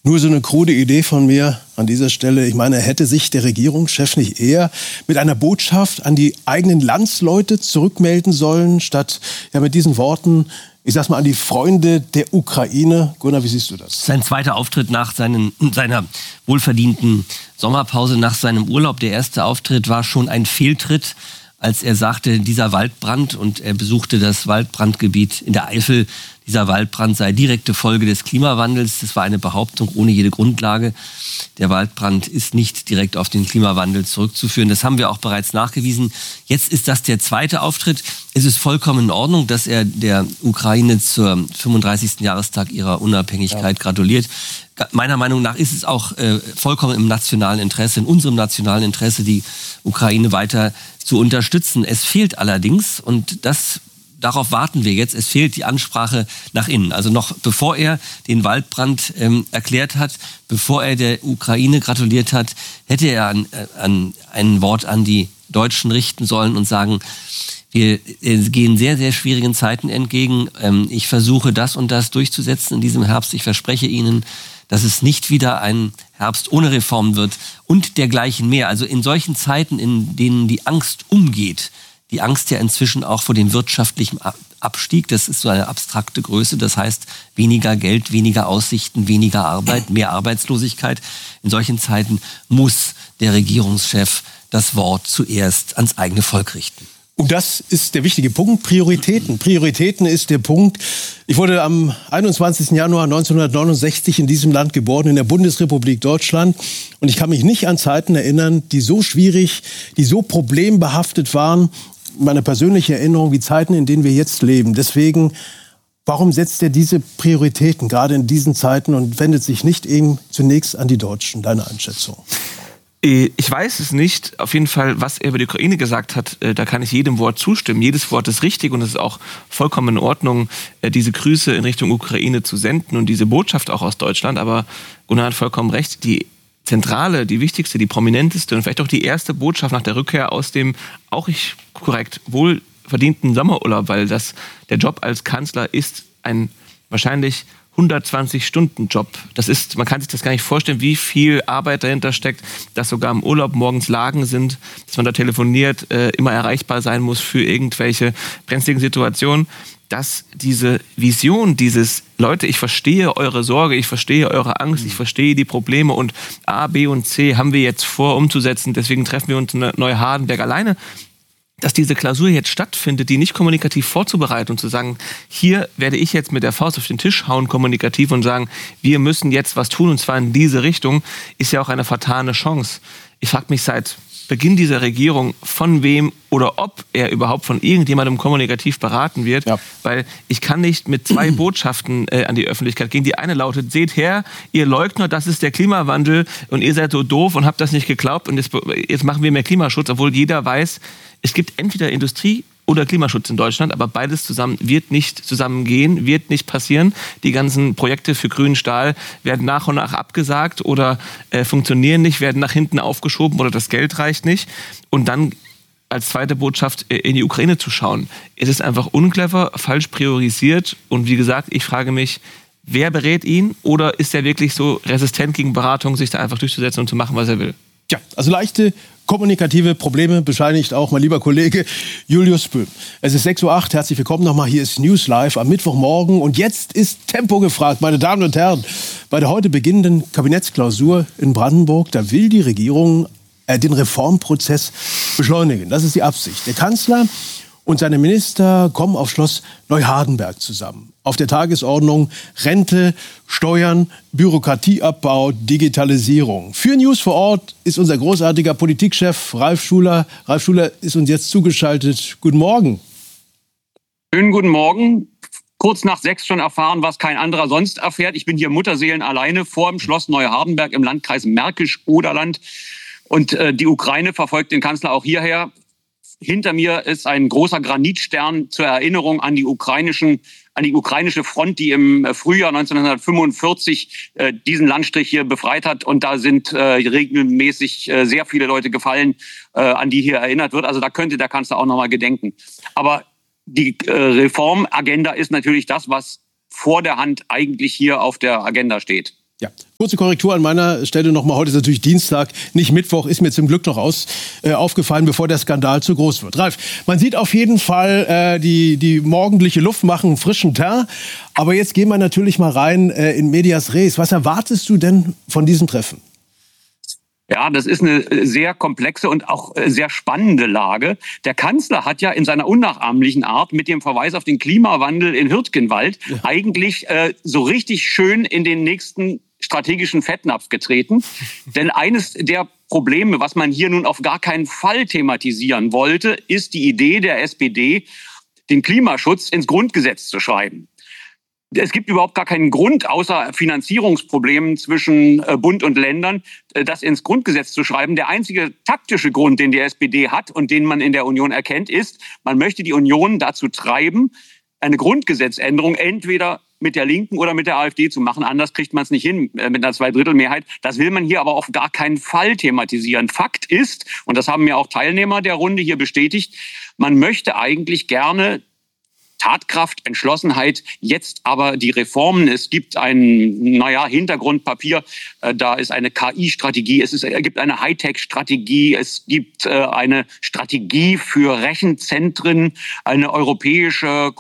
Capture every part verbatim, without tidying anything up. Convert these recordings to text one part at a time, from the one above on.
Nur so eine krude Idee von mir an dieser Stelle. Ich meine, hätte sich der Regierungschef nicht eher mit einer Botschaft an die eigenen Landsleute zurückmelden sollen, statt ja mit diesen Worten, ich sag's mal, an die Freunde der Ukraine? Gunnar, wie siehst du das? Sein zweiter Auftritt nach seinen, seiner wohlverdienten Sommerpause, nach seinem Urlaub, der erste Auftritt war schon ein Fehltritt, als er sagte, dieser Waldbrand, und er besuchte das Waldbrandgebiet in der Eifel, dieser Waldbrand sei direkte Folge des Klimawandels. Das war eine Behauptung ohne jede Grundlage. Der Waldbrand ist nicht direkt auf den Klimawandel zurückzuführen. Das haben wir auch bereits nachgewiesen. Jetzt ist das der zweite Auftritt. Es ist vollkommen in Ordnung, dass er der Ukraine zur fünfunddreißigsten Jahrestag ihrer Unabhängigkeit ja. gratuliert. Meiner Meinung nach ist es auch äh, vollkommen im nationalen Interesse, in unserem nationalen Interesse, die Ukraine weiter zu unterstützen. Es fehlt allerdings, und das darauf warten wir jetzt, es fehlt die Ansprache nach innen. Also noch bevor er den Waldbrand ähm, erklärt hat, bevor er der Ukraine gratuliert hat, hätte er an, äh, an ein Wort an die Deutschen richten sollen und sagen, wir äh, gehen sehr, sehr schwierigen Zeiten entgegen. Ähm, ich versuche das und das durchzusetzen in diesem Herbst. Ich verspreche Ihnen, dass es nicht wieder ein Herbst ohne Reformen wird und dergleichen mehr. Also in solchen Zeiten, in denen die Angst umgeht, die Angst ja inzwischen auch vor dem wirtschaftlichen Abstieg, das ist so eine abstrakte Größe, das heißt weniger Geld, weniger Aussichten, weniger Arbeit, mehr Arbeitslosigkeit. In solchen Zeiten muss der Regierungschef das Wort zuerst ans eigene Volk richten. Und das ist der wichtige Punkt, Prioritäten. Prioritäten ist der Punkt. Ich wurde am einundzwanzigsten Januar neunzehnhundertneunundsechzig in diesem Land geboren, in der Bundesrepublik Deutschland. Und ich kann mich nicht an Zeiten erinnern, die so schwierig, die so problembehaftet waren, meine persönliche Erinnerung, wie Zeiten, in denen wir jetzt leben. Deswegen, warum setzt er diese Prioritäten gerade in diesen Zeiten und wendet sich nicht eben zunächst an die Deutschen? Deine Einschätzung? Ich weiß es nicht. Auf jeden Fall, was er über die Ukraine gesagt hat, da kann ich jedem Wort zustimmen. Jedes Wort ist richtig und es ist auch vollkommen in Ordnung, diese Grüße in Richtung Ukraine zu senden und diese Botschaft auch aus Deutschland. Aber Gunnar hat vollkommen recht. Die zentrale, die wichtigste, die prominenteste und vielleicht auch die erste Botschaft nach der Rückkehr aus dem, auch ich korrekt, wohlverdienten Sommerurlaub, weil das, der Job als Kanzler ist ein wahrscheinlich hundertzwanzig Stunden Job. Das ist, man kann sich das gar nicht vorstellen, wie viel Arbeit dahinter steckt, dass sogar im Urlaub morgens Lagen sind, dass man da telefoniert, äh, immer erreichbar sein muss für irgendwelche brenzligen Situationen. Dass diese Vision, dieses, Leute, ich verstehe eure Sorge, ich verstehe eure Angst, ich verstehe die Probleme und A, B und C haben wir jetzt vor umzusetzen, deswegen treffen wir uns in Neuhardenberg alleine. Dass diese Klausur jetzt stattfindet, die nicht kommunikativ vorzubereiten und zu sagen, hier werde ich jetzt mit der Faust auf den Tisch hauen, kommunikativ, und sagen, wir müssen jetzt was tun, und zwar in diese Richtung, ist ja auch eine vertane Chance. Ich frage mich seit Beginn dieser Regierung, von wem oder ob er überhaupt von irgendjemandem kommunikativ beraten wird, ja. Weil ich kann nicht mit zwei Botschaften äh, an die Öffentlichkeit gehen. Die eine lautet, seht her, ihr Leugner, das ist der Klimawandel und ihr seid so doof und habt das nicht geglaubt und jetzt, jetzt machen wir mehr Klimaschutz, obwohl jeder weiß, es gibt entweder Industrie oder Klimaschutz in Deutschland, aber beides zusammen wird nicht zusammengehen, wird nicht passieren. Die ganzen Projekte für grünen Stahl werden nach und nach abgesagt oder äh, funktionieren nicht, werden nach hinten aufgeschoben oder das Geld reicht nicht. Und dann als zweite Botschaft äh, in die Ukraine zu schauen. Es ist einfach unclever, falsch priorisiert und wie gesagt, ich frage mich, wer berät ihn oder ist er wirklich so resistent gegen Beratung, sich da einfach durchzusetzen und zu machen, was er will? Ja, also leichte kommunikative Probleme bescheinigt auch mein lieber Kollege Julius Böhm. Es ist sechs Uhr acht, herzlich willkommen nochmal. Hier ist News Live am Mittwochmorgen und jetzt ist Tempo gefragt, meine Damen und Herren. Bei der heute beginnenden Kabinettsklausur in Brandenburg, da will die Regierung äh, den Reformprozess beschleunigen. Das ist die Absicht. Der Kanzler und seine Minister kommen auf Schloss Neuhardenberg zusammen. Auf der Tagesordnung Rente, Steuern, Bürokratieabbau, Digitalisierung. Für News vor Ort ist unser großartiger Politikchef Ralf Schuler. Ralf Schuler ist uns jetzt zugeschaltet. Guten Morgen. Schönen guten Morgen. Kurz nach sechs schon erfahren, was kein anderer sonst erfährt. Ich bin hier Mutterseelen alleine vor dem Schloss Neuhardenberg im Landkreis Märkisch-Oderland. Und äh, die Ukraine verfolgt den Kanzler auch hierher. Hinter mir ist ein großer Granitstern zur Erinnerung an die ukrainischen, an die ukrainische Front, die im Frühjahr neunzehnhundertfünfundvierzig äh, diesen Landstrich hier befreit hat. Und da sind äh, regelmäßig äh, sehr viele Leute gefallen, äh, an die hier erinnert wird. Also da könnte der Kanzler auch nochmal gedenken. Aber die äh, Reformagenda ist natürlich das, was vor der Hand eigentlich hier auf der Agenda steht. Ja, kurze Korrektur an meiner Stelle nochmal. Heute ist natürlich Dienstag, nicht Mittwoch. Ist mir zum Glück noch aus, äh, aufgefallen, bevor der Skandal zu groß wird. Ralf, man sieht auf jeden Fall äh, die, die morgendliche Luft machen frischen Teint. Aber jetzt gehen wir natürlich mal rein äh, in Medias Res. Was erwartest du denn von diesem Treffen? Ja, das ist eine sehr komplexe und auch sehr spannende Lage. Der Kanzler hat ja in seiner unnachahmlichen Art mit dem Verweis auf den Klimawandel in Hürtgenwald ja. eigentlich äh, so richtig schön in den nächsten strategischen Fettnapf getreten. Denn eines der Probleme, was man hier nun auf gar keinen Fall thematisieren wollte, ist die Idee der S P D, den Klimaschutz ins Grundgesetz zu schreiben. Es gibt überhaupt gar keinen Grund, außer Finanzierungsproblemen zwischen Bund und Ländern, das ins Grundgesetz zu schreiben. Der einzige taktische Grund, den die S P D hat und den man in der Union erkennt, ist, man möchte die Union dazu treiben, eine Grundgesetzänderung entweder mit der Linken oder mit der AfD zu machen. Anders kriegt man es nicht hin mit einer Zweidrittelmehrheit. Das will man hier aber auf gar keinen Fall thematisieren. Fakt ist, und das haben mir auch Teilnehmer der Runde hier bestätigt, man möchte eigentlich gerne Tatkraft, Entschlossenheit, jetzt aber die Reformen. Es gibt ein, naja, Hintergrundpapier, äh, da ist eine K I-Strategie, es, ist, es gibt eine Hightech-Strategie, es gibt äh, eine Strategie für Rechenzentren, eine europäische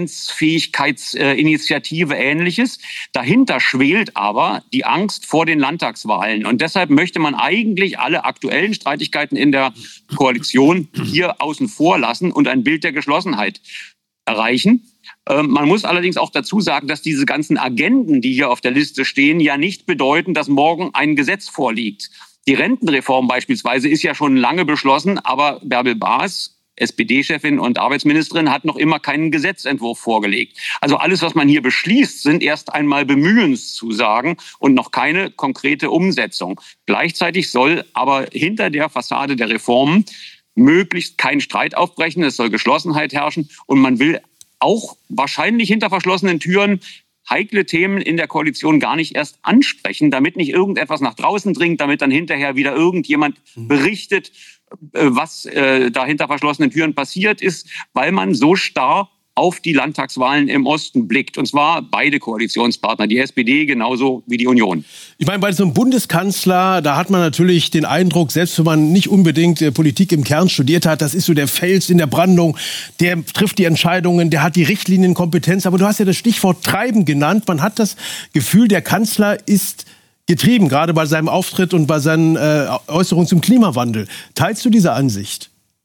Konkurrenzfähigkeitsinitiative, äh, Ähnliches. Dahinter schwelt aber die Angst vor den Landtagswahlen. Und deshalb möchte man eigentlich alle aktuellen Streitigkeiten in der Koalition hier außen vor lassen und ein Bild der Geschlossenheit erreichen. Ähm, man muss allerdings auch dazu sagen, dass diese ganzen Agenden, die hier auf der Liste stehen, ja nicht bedeuten, dass morgen ein Gesetz vorliegt. Die Rentenreform beispielsweise ist ja schon lange beschlossen, aber Bärbel Baas, S P D-Chefin und Arbeitsministerin, hat noch immer keinen Gesetzentwurf vorgelegt. Also alles, was man hier beschließt, sind erst einmal Bemühenszusagen und noch keine konkrete Umsetzung. Gleichzeitig soll aber hinter der Fassade der Reformen möglichst kein Streit aufbrechen, es soll Geschlossenheit herrschen und man will auch wahrscheinlich hinter verschlossenen Türen heikle Themen in der Koalition gar nicht erst ansprechen, damit nicht irgendetwas nach draußen dringt, damit dann hinterher wieder irgendjemand berichtet, was äh, da hinter verschlossenen Türen passiert ist, weil man so starr auf die Landtagswahlen im Osten blickt. Und zwar beide Koalitionspartner, die S P D genauso wie die Union. Ich meine, bei so einem Bundeskanzler, da hat man natürlich den Eindruck, selbst wenn man nicht unbedingt äh, Politik im Kern studiert hat, das ist so der Fels in der Brandung, der trifft die Entscheidungen, der hat die Richtlinienkompetenz. Aber du hast ja das Stichwort Treiben genannt. Man hat das Gefühl, der Kanzler ist getrieben, gerade bei seinem Auftritt und bei seinen äh, Äußerungen zum Klimawandel. Teilst du diese Ansicht?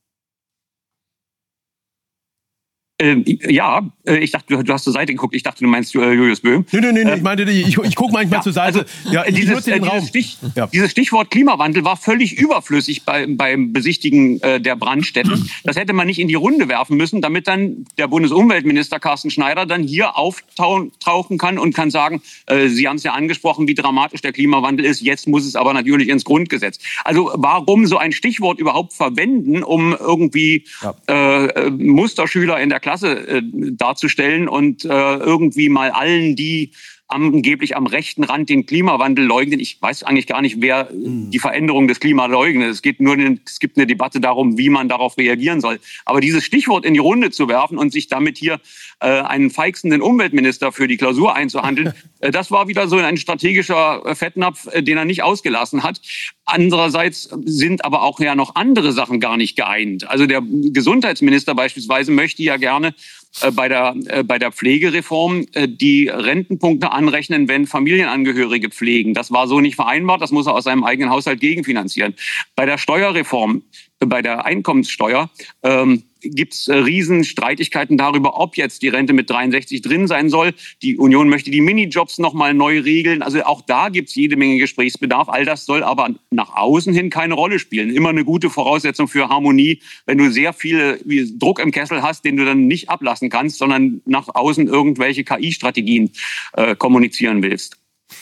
Ähm, ja, äh, ich dachte, du, du hast zur Seite geguckt. Ich dachte, du meinst äh, Julius Böhm. Nein, nein, nein, äh, ich meinte, ich, ich gucke manchmal ja, zur Seite. Also, ja, ich dieses, nutze den äh, Raum. Dieses, Stich, ja. dieses Stichwort Klimawandel war völlig überflüssig bei, beim Besichtigen äh, der Brandstätten. Das hätte man nicht in die Runde werfen müssen, damit dann der Bundesumweltminister Carsten Schneider dann hier auftauchen kann und kann sagen, äh, Sie haben es ja angesprochen, wie dramatisch der Klimawandel ist. Jetzt muss es aber natürlich ins Grundgesetz. Also warum so ein Stichwort überhaupt verwenden, um irgendwie ja. äh, Musterschüler in der Klasse äh, darzustellen und äh, irgendwie mal allen, die angeblich am rechten Rand den Klimawandel leugnen. Ich weiß eigentlich gar nicht, wer mhm. die Veränderung des Klimas leugnet. Es geht nur, es gibt eine Debatte darum, wie man darauf reagieren soll. Aber dieses Stichwort in die Runde zu werfen und sich damit hier äh, einen feixenden Umweltminister für die Klausur einzuhandeln, äh, das war wieder so ein strategischer Fettnapf, äh, den er nicht ausgelassen hat. Andererseits sind aber auch ja noch andere Sachen gar nicht geeint. Also der Gesundheitsminister beispielsweise möchte ja gerne äh, bei der äh, bei der Pflegereform äh, die Rentenpunkte anrechnen, wenn Familienangehörige pflegen. Das war so nicht vereinbart, das muss er aus seinem eigenen Haushalt gegenfinanzieren. Bei der Steuerreform, äh, bei der Einkommenssteuer ähm, gibt es äh, Riesenstreitigkeiten darüber, ob jetzt die Rente mit dreiundsechzig drin sein soll. Die Union möchte die Minijobs nochmal neu regeln. Also auch da gibt es jede Menge Gesprächsbedarf. All das soll aber nach außen hin keine Rolle spielen. Immer eine gute Voraussetzung für Harmonie, wenn du sehr viel Druck im Kessel hast, den du dann nicht ablassen kannst, sondern nach außen irgendwelche K I-Strategien äh, kommunizieren willst.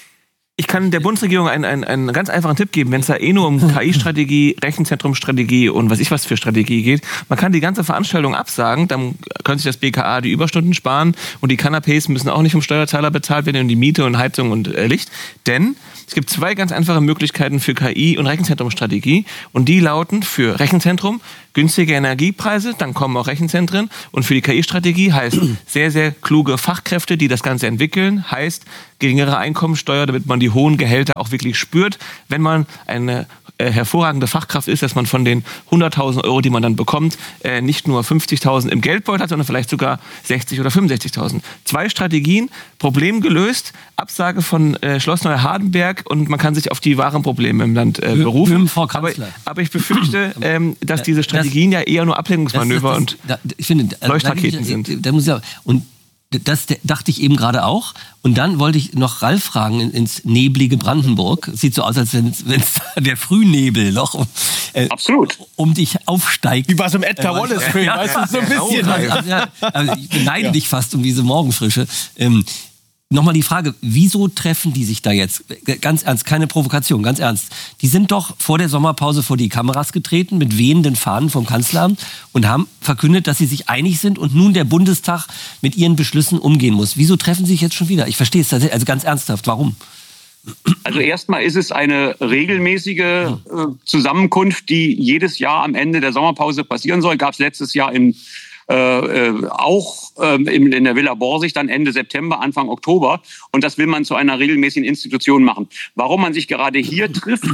Ich kann der Bundesregierung einen, einen, einen ganz einfachen Tipp geben, wenn es da eh nur um K I-Strategie, Rechenzentrumstrategie und was ich was für Strategie geht. Man kann die ganze Veranstaltung absagen, dann kann sich das B K A die Überstunden sparen und die Canapés müssen auch nicht vom Steuerzahler bezahlt werden und die Miete und Heizung und äh, Licht. Denn es gibt zwei ganz einfache Möglichkeiten für K I- und Rechenzentrumstrategie und die lauten für Rechenzentrum günstige Energiepreise, dann kommen auch Rechenzentren und für die K I-Strategie heißt sehr, sehr kluge Fachkräfte, die das Ganze entwickeln, heißt geringere Einkommensteuer, damit man die hohen Gehälter auch wirklich spürt, wenn man eine äh, hervorragende Fachkraft ist, dass man von den hunderttausend Euro, die man dann bekommt, äh, nicht nur fünfzigtausend im Geldbeutel hat, sondern vielleicht sogar sechzig oder fünfundsechzigtausend. Zwei Strategien, Problem gelöst, Absage von äh, Schloss Neuhardenberg und man kann sich auf die wahren Probleme im Land äh, berufen. Frau aber, Kanzler. aber ich befürchte, ähm, dass diese Strategien das, ja eher nur Ablenkungsmanöver das, das, das, und da, ich finde, Leuchtraketen ich, sind. Da muss ich auch, und das dachte ich eben gerade auch. Und dann wollte ich noch Ralf fragen ins neblige Brandenburg. Sieht so aus, als wenn es der Frühnebel noch äh, Absolut. um dich aufsteigt. Wie bei so einem Edgar Äh, Wallace-Film, ja, weißt du, so ein bisschen. Also, ja, also ich beneide Ja. dich fast um diese Morgenfrische. Ähm, Nochmal die Frage, wieso treffen die sich da jetzt? Ganz ernst, keine Provokation, ganz ernst. Die sind doch vor der Sommerpause vor die Kameras getreten mit wehenden Fahnen vom Kanzleramt und haben verkündet, dass sie sich einig sind und nun der Bundestag mit ihren Beschlüssen umgehen muss. Wieso treffen sie sich jetzt schon wieder? Ich verstehe es tatsächlich, also ganz ernsthaft, warum? Also erstmal ist es eine regelmäßige äh, Zusammenkunft, die jedes Jahr am Ende der Sommerpause passieren soll. Gab es letztes Jahr in Äh, äh, auch äh, in, in der Villa Borsig dann Ende September, Anfang Oktober. Und das will man zu einer regelmäßigen Institution machen. Warum man sich gerade hier trifft,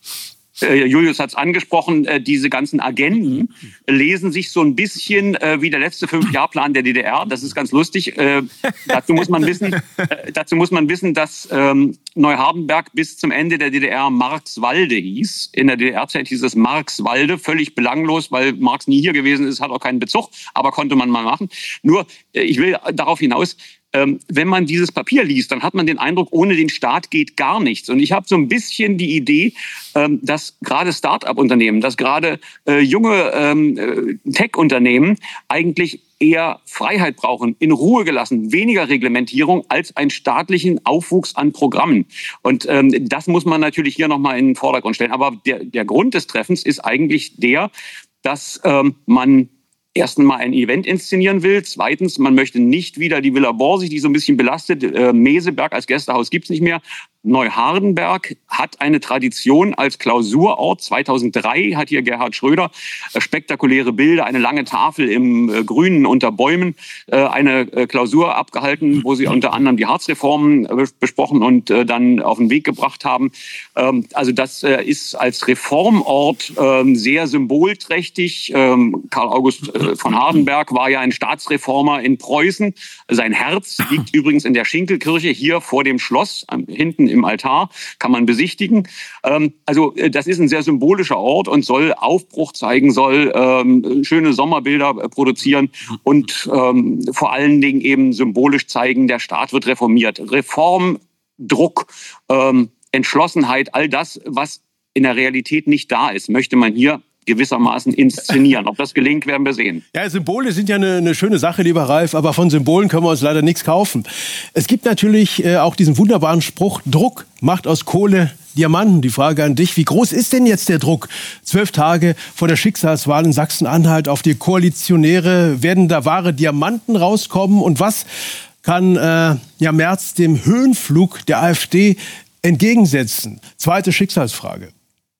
äh, Julius hat es angesprochen, äh, diese ganzen Agenden lesen sich so ein bisschen äh, wie der letzte Fünf-Jahr-Plan der D D R. Das ist ganz lustig. Äh, dazu muss man wissen, äh, dazu muss man wissen, dass ähm, Neuhardenberg bis zum Ende der D D R Marxwalde hieß. In der D D R-Zeit hieß es Marxwalde, völlig belanglos, weil Marx nie hier gewesen ist, hat auch keinen Bezug, aber konnte man mal machen. Nur, äh, ich will darauf hinaus, ähm, wenn man dieses Papier liest, dann hat man den Eindruck, ohne den Staat geht gar nichts. Und ich habe so ein bisschen die Idee, ähm, dass gerade Start-up-Unternehmen, dass gerade äh, junge ähm, äh, Tech-Unternehmen eigentlich eher Freiheit brauchen, in Ruhe gelassen, weniger Reglementierung als einen staatlichen Aufwuchs an Programmen. Und ähm, das muss man natürlich hier nochmal in den Vordergrund stellen. Aber der, der Grund des Treffens ist eigentlich der, dass ähm, man erstens mal ein Event inszenieren will. Zweitens, man möchte nicht wieder die Villa Borsig, die so ein bisschen belastet. Äh, Meseberg als Gästehaus gibt's nicht mehr. Neuhardenberg hat eine Tradition als Klausurort. zweitausenddrei hat hier Gerhard Schröder äh, spektakuläre Bilder, eine lange Tafel im äh, Grünen unter Bäumen, äh, eine äh, Klausur abgehalten, wo sie unter anderem die Harzreformen äh, besprochen und äh, dann auf den Weg gebracht haben. Ähm, also das äh, ist als Reformort äh, sehr symbolträchtig. Ähm, Karl August äh, von Hardenberg war ja ein Staatsreformer in Preußen. Sein Herz liegt übrigens in der Schinkelkirche hier vor dem Schloss, äh, hinten im Altar, kann man besichtigen. Ähm, also äh, das ist ein sehr symbolischer Ort und soll Aufbruch zeigen, soll ähm, schöne Sommerbilder äh, produzieren und ähm, vor allen Dingen eben symbolisch zeigen, der Staat wird reformiert. Reform, Druck, ähm, Entschlossenheit, all das, was in der Realität nicht da ist, möchte man hier gewissermaßen inszenieren. Ob das gelingt, werden wir sehen. Ja, Symbole sind ja eine, eine schöne Sache, lieber Ralf, aber von Symbolen können wir uns leider nichts kaufen. Es gibt natürlich äh, auch diesen wunderbaren Spruch, Druck macht aus Kohle Diamanten. Die Frage an dich, wie groß ist denn jetzt der Druck? Zwölf Tage vor der Schicksalswahl in Sachsen-Anhalt auf die Koalitionäre, werden da wahre Diamanten rauskommen? Und was kann äh, ja Merz dem Höhenflug der AfD entgegensetzen? Zweite Schicksalsfrage.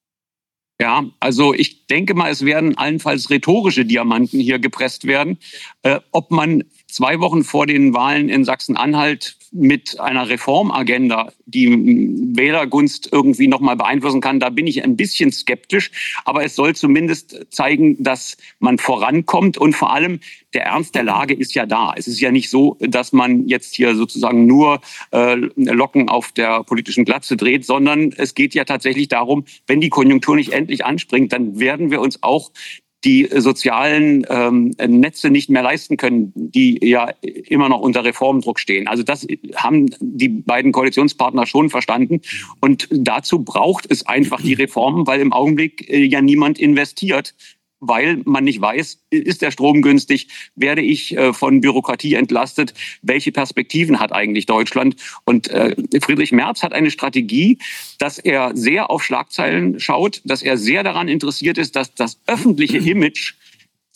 Ja, also ich denke mal, es werden allenfalls rhetorische Diamanten hier gepresst werden. Äh, ob man zwei Wochen vor den Wahlen in Sachsen-Anhalt mit einer Reformagenda die Wählergunst irgendwie noch mal beeinflussen kann, da bin ich ein bisschen skeptisch. Aber es soll zumindest zeigen, dass man vorankommt und vor allem der Ernst der Lage ist ja da. Es ist ja nicht so, dass man jetzt hier sozusagen nur äh, Locken auf der politischen Glatze dreht, sondern es geht ja tatsächlich darum, wenn die Konjunktur nicht endlich anspringt, dann werden wir uns auch die sozialen ähm, Netze nicht mehr leisten können, die ja immer noch unter Reformdruck stehen. Also das haben die beiden Koalitionspartner schon verstanden. Und dazu braucht es einfach die Reformen, weil im Augenblick äh, ja niemand investiert, weil man nicht weiß, ist der Strom günstig, werde ich äh, von Bürokratie entlastet, welche Perspektiven hat eigentlich Deutschland? Und äh, Friedrich Merz hat eine Strategie, dass er sehr auf Schlagzeilen schaut, dass er sehr daran interessiert ist, dass das öffentliche Image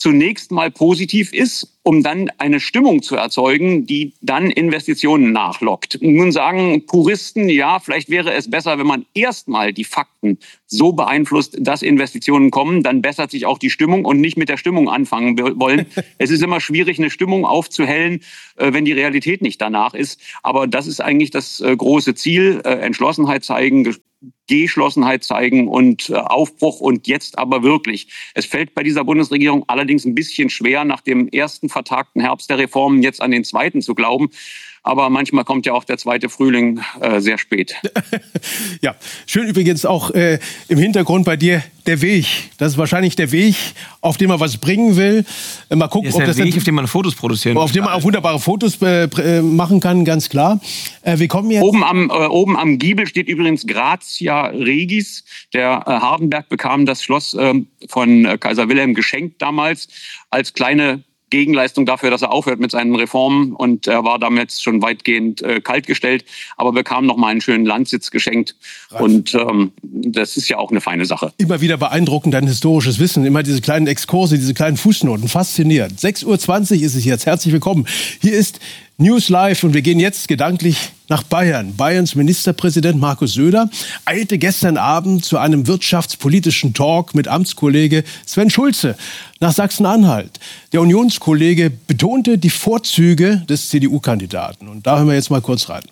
zunächst mal positiv ist, um dann eine Stimmung zu erzeugen, die dann Investitionen nachlockt. Nun sagen Puristen, ja, vielleicht wäre es besser, wenn man erstmal die Fakten so beeinflusst, dass Investitionen kommen, dann bessert sich auch die Stimmung und nicht mit der Stimmung anfangen wollen. Es ist immer schwierig, eine Stimmung aufzuhellen, wenn die Realität nicht danach ist. Aber das ist eigentlich das große Ziel, Entschlossenheit zeigen, Geschlossenheit zeigen und äh, Aufbruch und jetzt aber wirklich. Es fällt bei dieser Bundesregierung allerdings ein bisschen schwer, nach dem ersten vertagten Herbst der Reformen jetzt an den zweiten zu glauben. Aber manchmal kommt ja auch der zweite Frühling äh, sehr spät. Ja, schön übrigens auch äh, im Hintergrund bei dir der Weg. Das ist wahrscheinlich der Weg, auf den man was bringen will. Äh, mal gucken, das ist ob der das Weg, dann, auf dem man Fotos produzieren kann. Auf dem man auch wunderbare Fotos äh, machen kann, ganz klar. Äh, wir kommen jetzt oben am äh, oben am Giebel steht übrigens Gratia Regis. Der äh, Hardenberg bekam das Schloss äh, von äh, Kaiser Wilhelm geschenkt damals als kleine Gegenleistung dafür, dass er aufhört mit seinen Reformen, und er war damit schon weitgehend äh, kaltgestellt, aber bekam noch mal einen schönen Landsitz geschenkt. Reif. Und ähm, das ist ja auch eine feine Sache. Immer wieder beeindruckend, dein historisches Wissen, immer diese kleinen Exkurse, diese kleinen Fußnoten, faszinierend. sechs Uhr zwanzig ist es jetzt, herzlich willkommen. Hier ist News Live und wir gehen jetzt gedanklich nach Bayern. Bayerns Ministerpräsident Markus Söder eilte gestern Abend zu einem wirtschaftspolitischen Talk mit Amtskollege Sven Schulze nach Sachsen-Anhalt. Der Unionskollege betonte die Vorzüge des C D U-Kandidaten. Und da hören wir jetzt mal kurz rein.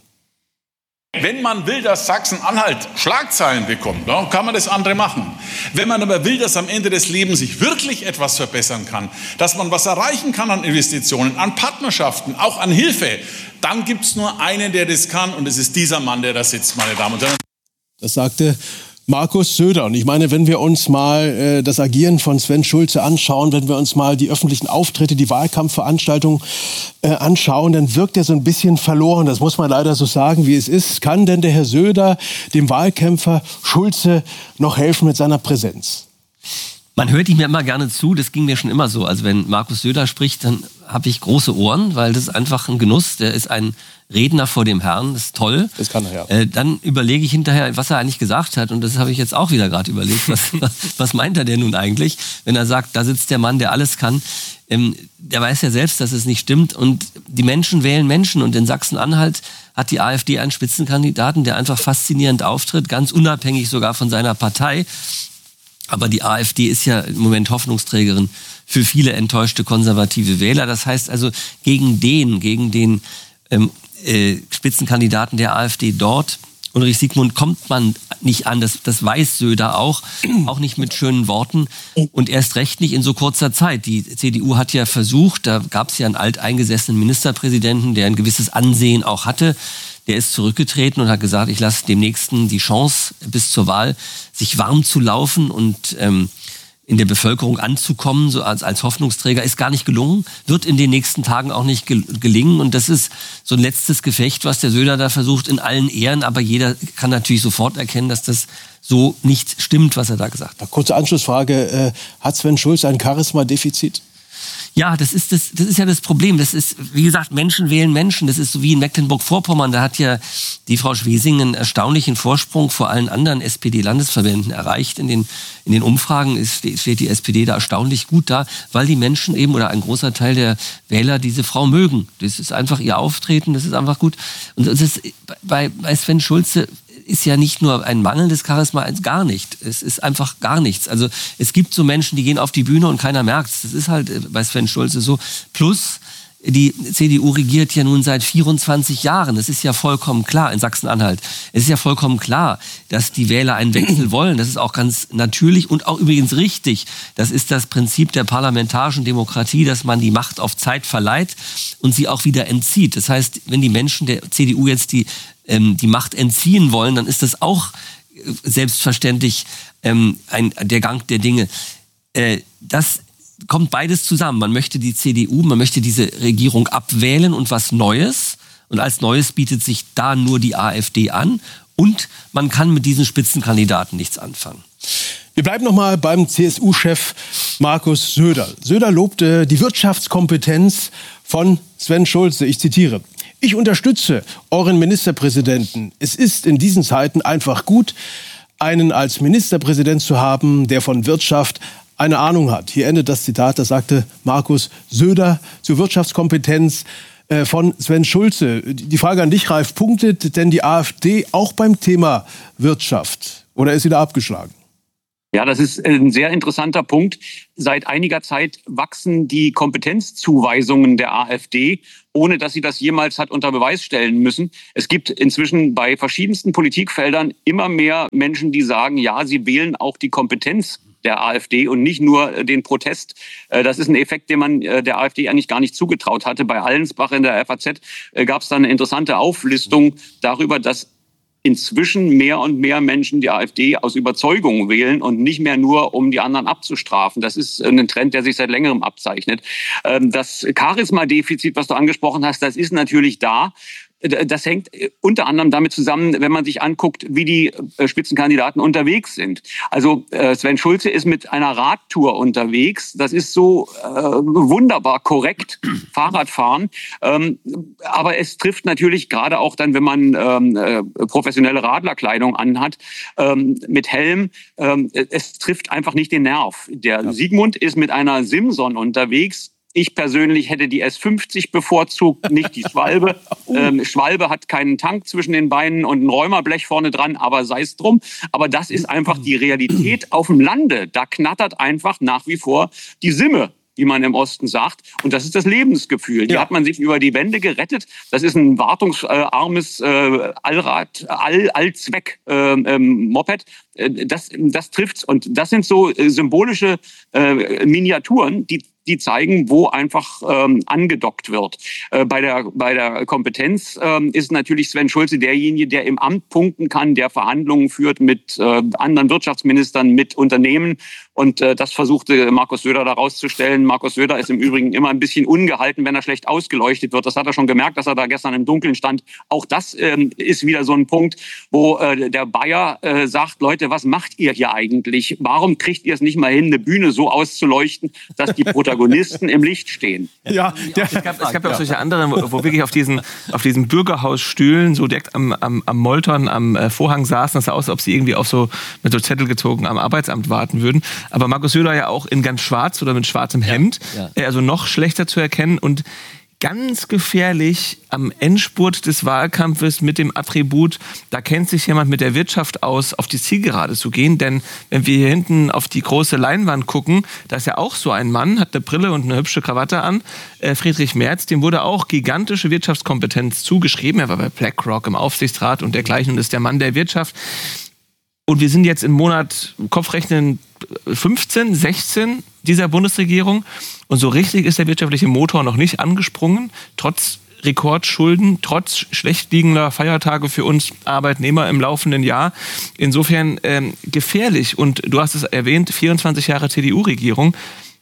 Wenn man will, dass Sachsen-Anhalt Schlagzeilen bekommt, dann kann man das andere machen. Wenn man aber will, dass am Ende des Lebens sich wirklich etwas verbessern kann, dass man was erreichen kann an Investitionen, an Partnerschaften, auch an Hilfe, dann gibt es nur einen, der das kann, und es ist dieser Mann, der da sitzt, meine Damen und Herren. Das sagte Markus Söder. Und ich meine, wenn wir uns mal äh, das Agieren von Sven Schulze anschauen, wenn wir uns mal die öffentlichen Auftritte, die Wahlkampfveranstaltungen äh, anschauen, dann wirkt er so ein bisschen verloren. Das muss man leider so sagen, wie es ist. Kann denn der Herr Söder dem Wahlkämpfer Schulze noch helfen mit seiner Präsenz? Man hört ihm ja immer gerne zu, das ging mir schon immer so. Also wenn Markus Söder spricht, dann habe ich große Ohren, weil das ist einfach ein Genuss. Der ist ein Redner vor dem Herrn, das ist toll. Das kann er, ja. Äh, dann überlege ich hinterher, was er eigentlich gesagt hat. Und das habe ich jetzt auch wieder gerade überlegt. Was, was meint er denn nun eigentlich, wenn er sagt, da sitzt der Mann, der alles kann. Ähm, der weiß ja selbst, dass es nicht stimmt. Und die Menschen wählen Menschen. Und in Sachsen-Anhalt hat die AfD einen Spitzenkandidaten, der einfach faszinierend auftritt, ganz unabhängig sogar von seiner Partei. Aber die AfD ist ja im Moment Hoffnungsträgerin für viele enttäuschte konservative Wähler. Das heißt also, gegen den, gegen den ähm, äh, Spitzenkandidaten der AfD dort, Ulrich Siegmund, kommt man nicht an. Das, das weiß Söder auch. Auch nicht mit schönen Worten. Und erst recht nicht in so kurzer Zeit. Die C D U hat ja versucht, da gab es ja einen alteingesessenen Ministerpräsidenten, der ein gewisses Ansehen auch hatte. Der ist zurückgetreten und hat gesagt, ich lasse dem Nächsten die Chance bis zur Wahl, sich warm zu laufen und ähm, in der Bevölkerung anzukommen, so als, als Hoffnungsträger. Ist gar nicht gelungen, wird in den nächsten Tagen auch nicht gel- gelingen. Und das ist so ein letztes Gefecht, was der Söder da versucht, in allen Ehren. Aber jeder kann natürlich sofort erkennen, dass das so nicht stimmt, was er da gesagt hat. Kurze Anschlussfrage. Äh, hat Sven Schulze ein Charisma-Defizit? Ja, das ist das, das ist ja das Problem. Das ist, wie gesagt, Menschen wählen Menschen. Das ist so wie in Mecklenburg-Vorpommern. Da hat ja die Frau Schwesing einen erstaunlichen Vorsprung vor allen anderen S P D-Landesverbänden erreicht. In den, in den Umfragen ist, steht die S P D da erstaunlich gut da, weil die Menschen eben oder ein großer Teil der Wähler diese Frau mögen. Das ist einfach ihr Auftreten, das ist einfach gut. Und das ist, bei, bei Sven Schulze ist ja nicht nur ein mangelndes Charisma, gar nicht. Es ist einfach gar nichts. Also es gibt so Menschen, die gehen auf die Bühne und keiner merkt's. Das ist halt bei Sven Schulze so. Plus, die C D U regiert ja nun seit vierundzwanzig Jahren. Es ist ja vollkommen klar in Sachsen-Anhalt. Es ist ja vollkommen klar, dass die Wähler einen Wechsel wollen. Das ist auch ganz natürlich und auch übrigens richtig. Das ist das Prinzip der parlamentarischen Demokratie, dass man die Macht auf Zeit verleiht und sie auch wieder entzieht. Das heißt, wenn die Menschen der C D U jetzt die ähm, die Macht entziehen wollen, dann ist das auch äh, selbstverständlich ähm, ein, der Gang der Dinge. Äh, das kommt beides zusammen. Man möchte die C D U, man möchte diese Regierung abwählen und was Neues. Und als Neues bietet sich da nur die AfD an. Und man kann mit diesen Spitzenkandidaten nichts anfangen. Wir bleiben noch mal beim C S U-Chef Markus Söder. Söder lobte die Wirtschaftskompetenz von Sven Schulze. Ich zitiere: Ich unterstütze euren Ministerpräsidenten. Es ist in diesen Zeiten einfach gut, einen als Ministerpräsident zu haben, der von Wirtschaft eine Ahnung hat. Hier endet das Zitat, das sagte Markus Söder zur Wirtschaftskompetenz von Sven Schulze. Die Frage an dich, Ralf, punktet denn die AfD auch beim Thema Wirtschaft oder ist sie da abgeschlagen? Ja, das ist ein sehr interessanter Punkt. Seit einiger Zeit wachsen die Kompetenzzuweisungen der AfD, ohne dass sie das jemals hat unter Beweis stellen müssen. Es gibt inzwischen bei verschiedensten Politikfeldern immer mehr Menschen, die sagen, ja, sie wählen auch die Kompetenz der AfD und nicht nur den Protest. Das ist ein Effekt, den man der AfD eigentlich gar nicht zugetraut hatte. Bei Allensbach in der F A Z gab es da eine interessante Auflistung darüber, dass inzwischen mehr und mehr Menschen die AfD aus Überzeugung wählen und nicht mehr nur, um die anderen abzustrafen. Das ist ein Trend, der sich seit längerem abzeichnet. Das Charisma-Defizit, was du angesprochen hast, das ist natürlich da. Das hängt unter anderem damit zusammen, wenn man sich anguckt, wie die Spitzenkandidaten unterwegs sind. Also Sven Schulze ist mit einer Radtour unterwegs. Das ist so äh, wunderbar korrekt, Fahrradfahren. Ähm, aber es trifft natürlich gerade auch dann, wenn man ähm, äh, professionelle Radlerkleidung anhat, ähm, mit Helm, ähm, es trifft einfach nicht den Nerv. Der ja. Sigmund ist mit einer Simson unterwegs. Ich persönlich hätte die S fünfzig bevorzugt, nicht die Schwalbe. Ähm, Schwalbe hat keinen Tank zwischen den Beinen und ein Räumerblech vorne dran, aber sei es drum. Aber das ist einfach die Realität auf dem Lande. Da knattert einfach nach wie vor die Simme, wie man im Osten sagt. Und das ist das Lebensgefühl. Die ja. hat man sich über die Wände gerettet. Das ist ein wartungsarmes äh, Allrad, All, Allzweck-Moped. Äh, ähm, das, das trifft's. Und das sind so äh, symbolische äh, Miniaturen, die die zeigen, wo einfach ähm, angedockt wird. Äh, bei der bei der Kompetenz ähm, ist natürlich Sven Schulze derjenige, der im Amt punkten kann, der Verhandlungen führt mit äh, anderen Wirtschaftsministern, mit Unternehmen. Und äh, das versuchte Markus Söder da rauszustellen. Markus Söder ist im Übrigen immer ein bisschen ungehalten, wenn er schlecht ausgeleuchtet wird. Das hat er schon gemerkt, dass er da gestern im Dunkeln stand. Auch das ähm, ist wieder so ein Punkt, wo äh, der Bayer äh, sagt, Leute, was macht ihr hier eigentlich? Warum kriegt ihr es nicht mal hin, eine Bühne so auszuleuchten, dass die Protagonisten im Licht stehen? Ja, der, es gab, es gab ja auch solche anderen, wo, wo wirklich auf diesen, auf diesen Bürgerhausstühlen so direkt am, am, am Molton, am äh, Vorhang saßen. Das sah aus, als ob sie irgendwie auch so mit so Zettel gezogen am Arbeitsamt warten würden. Aber Markus Söder ja auch in ganz schwarz oder mit schwarzem Hemd, ja, ja. also noch schlechter zu erkennen und ganz gefährlich am Endspurt des Wahlkampfes mit dem Attribut, da kennt sich jemand mit der Wirtschaft aus, auf die Zielgerade zu gehen. Denn wenn wir hier hinten auf die große Leinwand gucken, da ist ja auch so ein Mann, hat eine Brille und eine hübsche Krawatte an, äh, Friedrich Merz, dem wurde auch gigantische Wirtschaftskompetenz zugeschrieben. Er war bei BlackRock im Aufsichtsrat und dergleichen und ist der Mann der Wirtschaft. Und wir sind jetzt im Monat, Kopfrechnen, fünfzehn, sechzehn dieser Bundesregierung. Und so richtig ist der wirtschaftliche Motor noch nicht angesprungen, trotz Rekordschulden, trotz schlecht liegender Feiertage für uns Arbeitnehmer im laufenden Jahr. Insofern ähm, gefährlich. Und du hast es erwähnt, vierundzwanzig Jahre C D U-Regierung.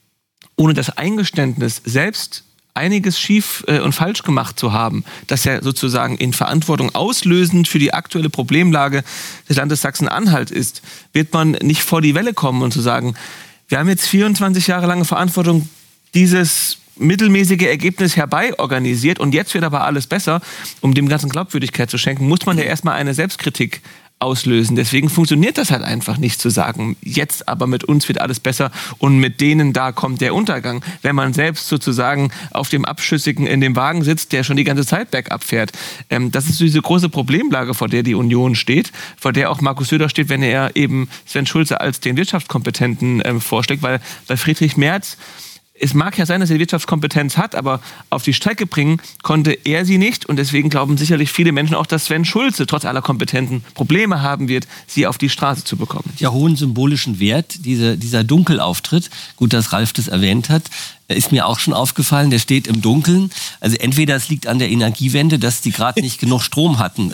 Ohne das Eingeständnis, selbst einiges schief äh, und falsch gemacht zu haben, das ja sozusagen in Verantwortung auslösend für die aktuelle Problemlage des Landes Sachsen-Anhalt ist, wird man nicht vor die Welle kommen und zu sagen, wir haben jetzt vierundzwanzig Jahre lange Verantwortung, dieses mittelmäßige Ergebnis herbei organisiert und jetzt wird aber alles besser. Um dem Ganzen Glaubwürdigkeit zu schenken, muss man ja erstmal eine Selbstkritik auslösen. Deswegen funktioniert das halt einfach nicht zu sagen, jetzt aber mit uns wird alles besser und mit denen da kommt der Untergang. Wenn man selbst sozusagen auf dem Abschüssigen in dem Wagen sitzt, der schon die ganze Zeit bergab fährt. Ähm, das ist diese große Problemlage, vor der die Union steht, vor der auch Markus Söder steht, wenn er eben Sven Schulze als den Wirtschaftskompetenten ähm, vorschlägt, weil bei Friedrich Merz, es mag ja sein, dass er Wirtschaftskompetenz hat, aber auf die Strecke bringen konnte er sie nicht. Und deswegen glauben sicherlich viele Menschen auch, dass Sven Schulze trotz aller Kompetenten Probleme haben wird, sie auf die Straße zu bekommen. Ja, hohen symbolischen Wert, diese, dieser Dunkelauftritt, gut, dass Ralf das erwähnt hat, ist mir auch schon aufgefallen, der steht im Dunkeln. Also entweder es liegt an der Energiewende, dass die gerade nicht genug Strom hatten.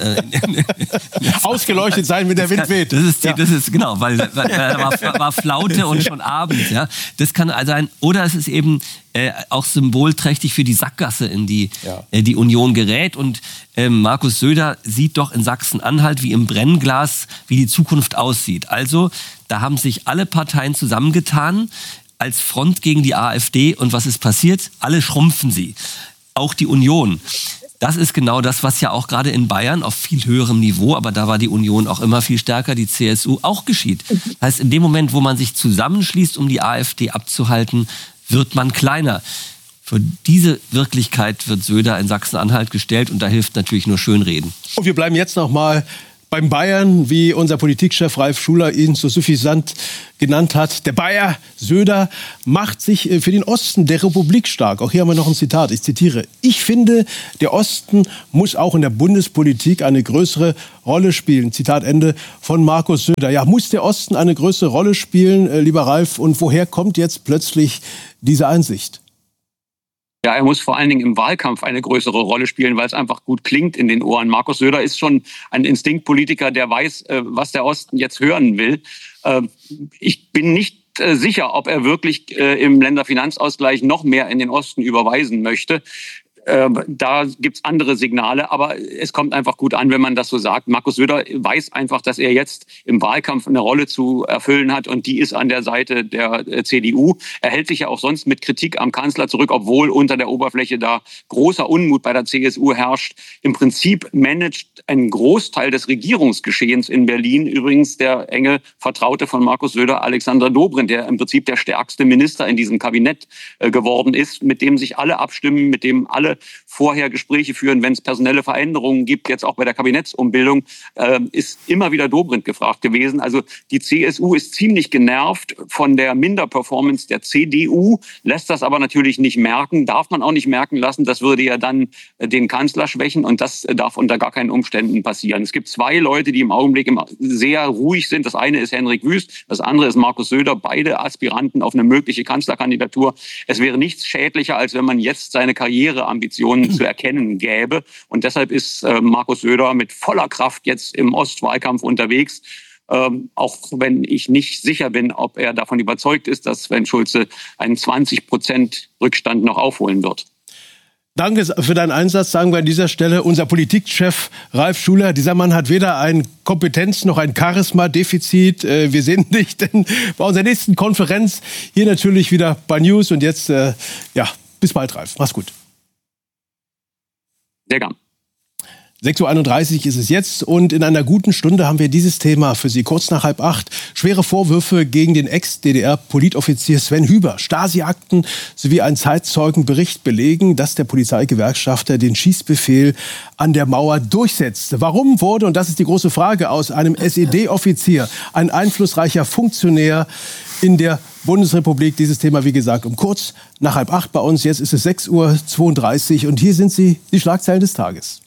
Ausgeleuchtet sein, wenn der Wind weht. Das ist, die, das ist genau, weil da war, war Flaute und schon Abend. Ja. Das kann also sein. Oder es ist eben äh, auch symbolträchtig für die Sackgasse, in die ja. äh, die Union gerät. Und äh, Markus Söder sieht doch in Sachsen-Anhalt wie im Brennglas, wie die Zukunft aussieht. Also da haben sich alle Parteien zusammengetan als Front gegen die AfD. Und was ist passiert? Alle schrumpfen sie. Auch die Union. Das ist genau das, was ja auch gerade in Bayern auf viel höherem Niveau, aber da war die Union auch immer viel stärker, die C S U, auch geschieht. Das heißt, in dem Moment, wo man sich zusammenschließt, um die AfD abzuhalten, wird man kleiner. Für diese Wirklichkeit wird Söder in Sachsen-Anhalt gestellt und da hilft natürlich nur Schönreden. Und wir bleiben jetzt noch mal beim Bayern, wie unser Politikchef Ralf Schuler ihn so suffisant genannt hat. Der Bayer Söder macht sich für den Osten der Republik stark. Auch hier haben wir noch ein Zitat. Ich zitiere. Ich finde, der Osten muss auch in der Bundespolitik eine größere Rolle spielen. Zitat Ende von Markus Söder. Ja, muss der Osten eine größere Rolle spielen, lieber Ralf? Und woher kommt jetzt plötzlich diese Einsicht? Ja, er muss vor allen Dingen im Wahlkampf eine größere Rolle spielen, weil es einfach gut klingt in den Ohren. Markus Söder ist schon ein Instinktpolitiker, der weiß, was der Osten jetzt hören will. Ich bin nicht sicher, ob er wirklich im Länderfinanzausgleich noch mehr in den Osten überweisen möchte. Da gibt's andere Signale, aber es kommt einfach gut an, wenn man das so sagt. Markus Söder weiß einfach, dass er jetzt im Wahlkampf eine Rolle zu erfüllen hat und die ist an der Seite der C D U. Er hält sich ja auch sonst mit Kritik am Kanzler zurück, obwohl unter der Oberfläche da großer Unmut bei der C S U herrscht. Im Prinzip managt ein Großteil des Regierungsgeschehens in Berlin übrigens der enge Vertraute von Markus Söder, Alexander Dobrindt, der im Prinzip der stärkste Minister in diesem Kabinett geworden ist, mit dem sich alle abstimmen, mit dem alle vorher Gespräche führen, wenn es personelle Veränderungen gibt, jetzt auch bei der Kabinettsumbildung, äh, ist immer wieder Dobrindt gefragt gewesen. Also die C S U ist ziemlich genervt von der Minderperformance der C D U, lässt das aber natürlich nicht merken, darf man auch nicht merken lassen, das würde ja dann äh, den Kanzler schwächen und das äh, darf unter gar keinen Umständen passieren. Es gibt zwei Leute, die im Augenblick immer sehr ruhig sind. Das eine ist Henrik Wüst, das andere ist Markus Söder, beide Aspiranten auf eine mögliche Kanzlerkandidatur. Es wäre nichts schädlicher, als wenn man jetzt seine Karriereambitionen zu erkennen gäbe. Und deshalb ist äh, Markus Söder mit voller Kraft jetzt im Ostwahlkampf unterwegs. Ähm, auch wenn ich nicht sicher bin, ob er davon überzeugt ist, dass Sven Schulze einen zwanzig Prozent Rückstand noch aufholen wird. Danke für deinen Einsatz, sagen wir an dieser Stelle. Unser Politikchef Ralf Schuler, dieser Mann hat weder ein Kompetenz- noch ein Charisma-Defizit. Wir sehen dich denn bei unserer nächsten Konferenz hier natürlich wieder bei News. Und jetzt, äh, ja, bis bald, Ralf. Mach's gut. Sehr gern. sechs Uhr einunddreißig ist es jetzt und in einer guten Stunde haben wir dieses Thema für Sie. Kurz nach halb acht. Schwere Vorwürfe gegen den Ex-D D R-Politoffizier Sven Hüber. Stasi-Akten sowie ein Zeitzeugenbericht belegen, dass der Polizeigewerkschafter den Schießbefehl an der Mauer durchsetzte. Warum wurde, und das ist die große Frage, aus einem S E D-Offizier ein einflussreicher Funktionär in der Bundesrepublik? Dieses Thema, wie gesagt, um kurz nach halb acht bei uns. Jetzt ist es sechs Uhr zweiunddreißig und hier sind sie, die Schlagzeilen des Tages.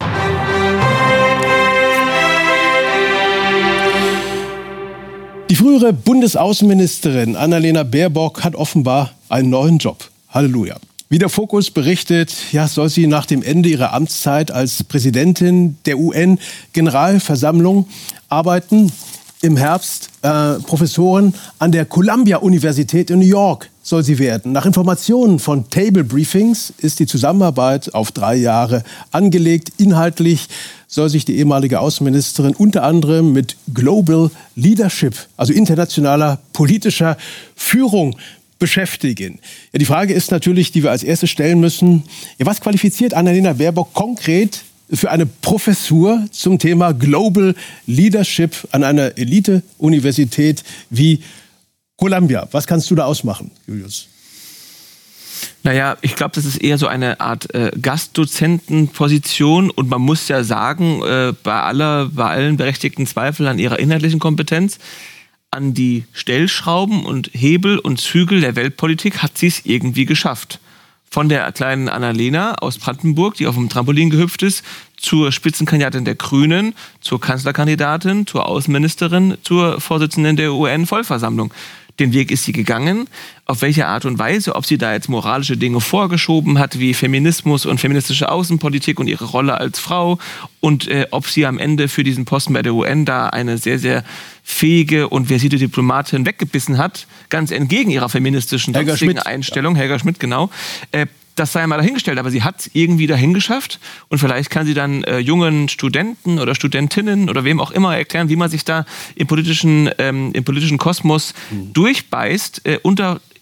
Die frühere Bundesaußenministerin Annalena Baerbock hat offenbar einen neuen Job. Halleluja. Wie der Fokus berichtet, ja, soll sie nach dem Ende ihrer Amtszeit als Präsidentin der U N-Generalversammlung arbeiten. Im Herbst äh, Professorin an der Columbia-Universität in New York soll sie werden. Nach Informationen von Table Briefings ist die Zusammenarbeit auf drei Jahre angelegt. Inhaltlich soll sich die ehemalige Außenministerin unter anderem mit Global Leadership, also internationaler politischer Führung, beschäftigen. Ja, die Frage ist natürlich, die wir als erstes stellen müssen, ja, was qualifiziert Annalena Baerbock konkret für eine Professur zum Thema Global Leadership an einer Elite-Universität wie Columbia? Was kannst du da ausmachen, Julius? Naja, ich glaube, das ist eher so eine Art äh, Gastdozentenposition und man muss ja sagen, äh, bei aller, bei allen berechtigten Zweifeln an ihrer inhaltlichen Kompetenz, an die Stellschrauben und Hebel und Zügel der Weltpolitik hat sie es irgendwie geschafft. Von der kleinen Annalena aus Brandenburg, die auf dem Trampolin gehüpft ist, zur Spitzenkandidatin der Grünen, zur Kanzlerkandidatin, zur Außenministerin, zur Vorsitzenden der U N-Vollversammlung. Den Weg ist sie gegangen. Auf welche Art und Weise, ob sie da jetzt moralische Dinge vorgeschoben hat, wie Feminismus und feministische Außenpolitik und ihre Rolle als Frau und äh, ob sie am Ende für diesen Posten bei der U N da eine sehr, sehr fähige und versierte Diplomatin weggebissen hat, ganz entgegen ihrer feministischen Helga Schmidt. Einstellung, ja. Helga Schmidt, genau, äh, das sei mal dahingestellt, aber sie hat es irgendwie dahin geschafft und vielleicht kann sie dann äh, jungen Studenten oder Studentinnen oder wem auch immer erklären, wie man sich da im politischen, ähm, im politischen Kosmos mhm. durchbeißt, äh, unter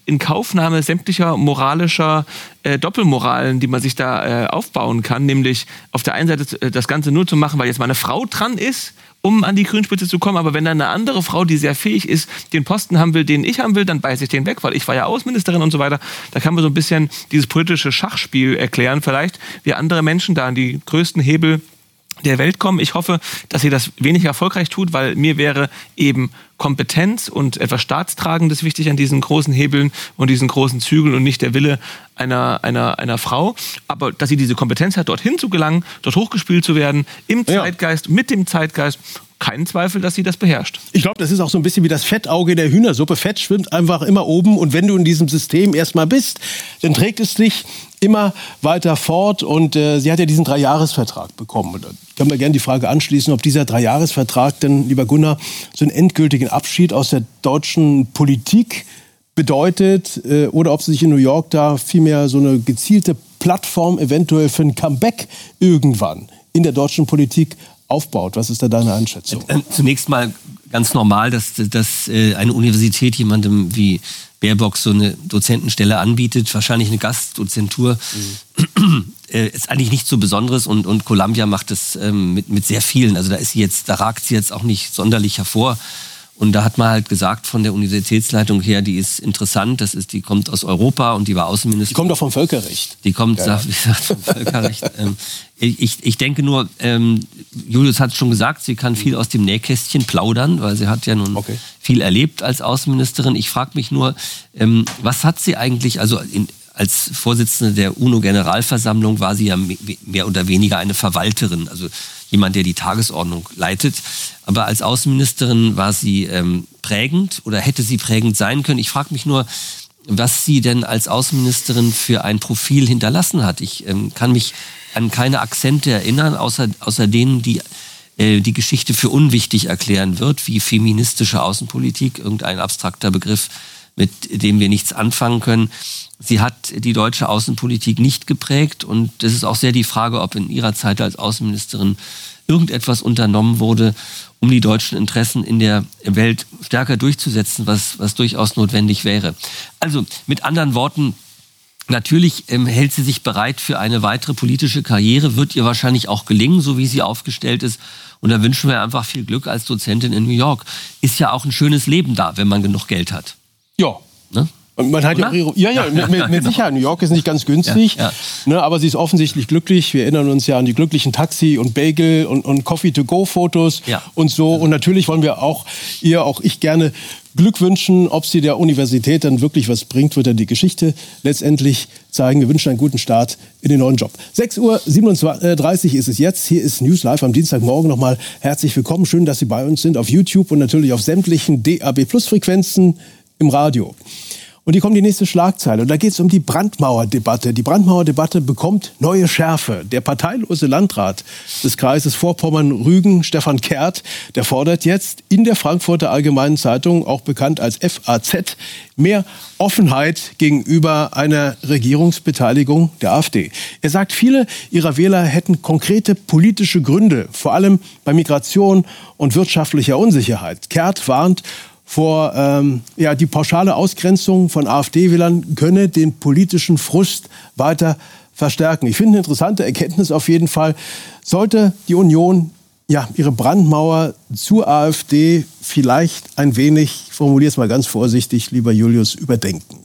Inkaufnahme sämtlicher moralischer äh, Doppelmoralen, die man sich da äh, aufbauen kann, nämlich auf der einen Seite äh, das Ganze nur zu machen, weil jetzt mal eine Frau dran ist, um an die Grünspitze zu kommen, aber wenn dann eine andere Frau, die sehr fähig ist, den Posten haben will, den ich haben will, dann beiße ich den weg, weil ich war ja Außenministerin und so weiter. Da kann man so ein bisschen dieses politische Schachspiel erklären, vielleicht wie andere Menschen da an die größten Hebel der Welt kommen. Ich hoffe, dass sie das weniger erfolgreich tut, weil mir wäre eben Kompetenz und etwas Staatstragendes wichtig an diesen großen Hebeln und diesen großen Zügeln und nicht der Wille einer, einer, einer Frau. Aber dass sie diese Kompetenz hat, dorthin zu gelangen, dort hochgespielt zu werden, im Zeitgeist, mit dem Zeitgeist, keinen Zweifel, dass sie das beherrscht. Ich glaube, das ist auch so ein bisschen wie das Fettauge der Hühnersuppe. Fett schwimmt einfach immer oben und wenn du in diesem System erstmal bist, dann trägt es dich immer weiter fort und äh, sie hat ja diesen Dreijahresvertrag bekommen. Und da können wir gerne die Frage anschließen, ob dieser Dreijahresvertrag denn, lieber Gunnar, so einen endgültigen Abschied aus der deutschen Politik bedeutet äh, oder ob sie sich in New York da vielmehr so eine gezielte Plattform eventuell für ein Comeback irgendwann in der deutschen Politik aufbaut. Was ist da deine Einschätzung? Zunächst mal ganz normal, dass, dass eine Universität jemandem wie Baerbock so eine Dozentenstelle anbietet, wahrscheinlich eine Gastdozentur, mhm. ist eigentlich nichts so Besonderes und, und Columbia macht das ähm, mit, mit sehr vielen. Also da ist sie jetzt, da ragt sie jetzt auch nicht sonderlich hervor. Und da hat man halt gesagt von der Universitätsleitung her, die ist interessant, das ist, die kommt aus Europa und die war Außenministerin. Die kommt doch vom Völkerrecht. Die kommt, ja, wie gesagt, vom Völkerrecht. ähm, ich, ich denke nur, ähm, Julius hat es schon gesagt, sie kann viel aus dem Nähkästchen plaudern, weil sie hat ja nun okay. viel erlebt als Außenministerin. Ich frage mich nur, ähm, was hat sie eigentlich, also in, als Vorsitzende der UNO-Generalversammlung war sie ja mehr oder weniger eine Verwalterin, also jemand, der die Tagesordnung leitet. Aber als Außenministerin war sie ähm, prägend oder hätte sie prägend sein können. Ich frage mich nur, was sie denn als Außenministerin für ein Profil hinterlassen hat. Ich ähm, kann mich an keine Akzente erinnern, außer, außer denen, die äh, die Geschichte für unwichtig erklären wird, wie feministische Außenpolitik, irgendein abstrakter Begriff, mit dem wir nichts anfangen können. Sie hat die deutsche Außenpolitik nicht geprägt und es ist auch sehr die Frage, ob in ihrer Zeit als Außenministerin irgendetwas unternommen wurde, um die deutschen Interessen in der Welt stärker durchzusetzen, was, was durchaus notwendig wäre. Also mit anderen Worten, natürlich ähm, hält sie sich bereit für eine weitere politische Karriere, wird ihr wahrscheinlich auch gelingen, so wie sie aufgestellt ist. Und da wünschen wir einfach viel Glück als Dozentin in New York. Ist ja auch ein schönes Leben da, wenn man genug Geld hat. Ja. Ne? Und man hat ja, ja, ja, ja, mit, mit genau. Sicherheit. New York ist nicht ganz günstig, ja, ja. Ne, aber sie ist offensichtlich glücklich. Wir erinnern uns ja an die glücklichen Taxi- und Bagel- und, und Coffee-to-go-Fotos ja. und so. Und natürlich wollen wir auch ihr, auch ich gerne Glück wünschen. Ob sie der Universität dann wirklich was bringt, wird dann die Geschichte letztendlich zeigen. Wir wünschen einen guten Start in den neuen Job. sechs Uhr siebenunddreißig ist es jetzt. Hier ist News Live am Dienstagmorgen. Nochmal herzlich willkommen. Schön, dass Sie bei uns sind auf YouTube und natürlich auf sämtlichen D A B Plus Frequenzen im Radio. Und hier kommt die nächste Schlagzeile. Und da geht es um die Brandmauerdebatte. Die Brandmauerdebatte bekommt neue Schärfe. Der parteilose Landrat des Kreises Vorpommern-Rügen, Stefan Kehrt, der fordert jetzt in der Frankfurter Allgemeinen Zeitung, auch bekannt als F A Z, mehr Offenheit gegenüber einer Regierungsbeteiligung der AfD. Er sagt, viele ihrer Wähler hätten konkrete politische Gründe, vor allem bei Migration und wirtschaftlicher Unsicherheit. Kehrt warnt vor ähm, ja, die pauschale Ausgrenzung von AfD-Wählern könne den politischen Frust weiter verstärken. Ich finde eine interessante Erkenntnis auf jeden Fall. Sollte die Union ja, ihre Brandmauer zur AfD vielleicht ein wenig, ich formuliere es mal ganz vorsichtig, lieber Julius, überdenken?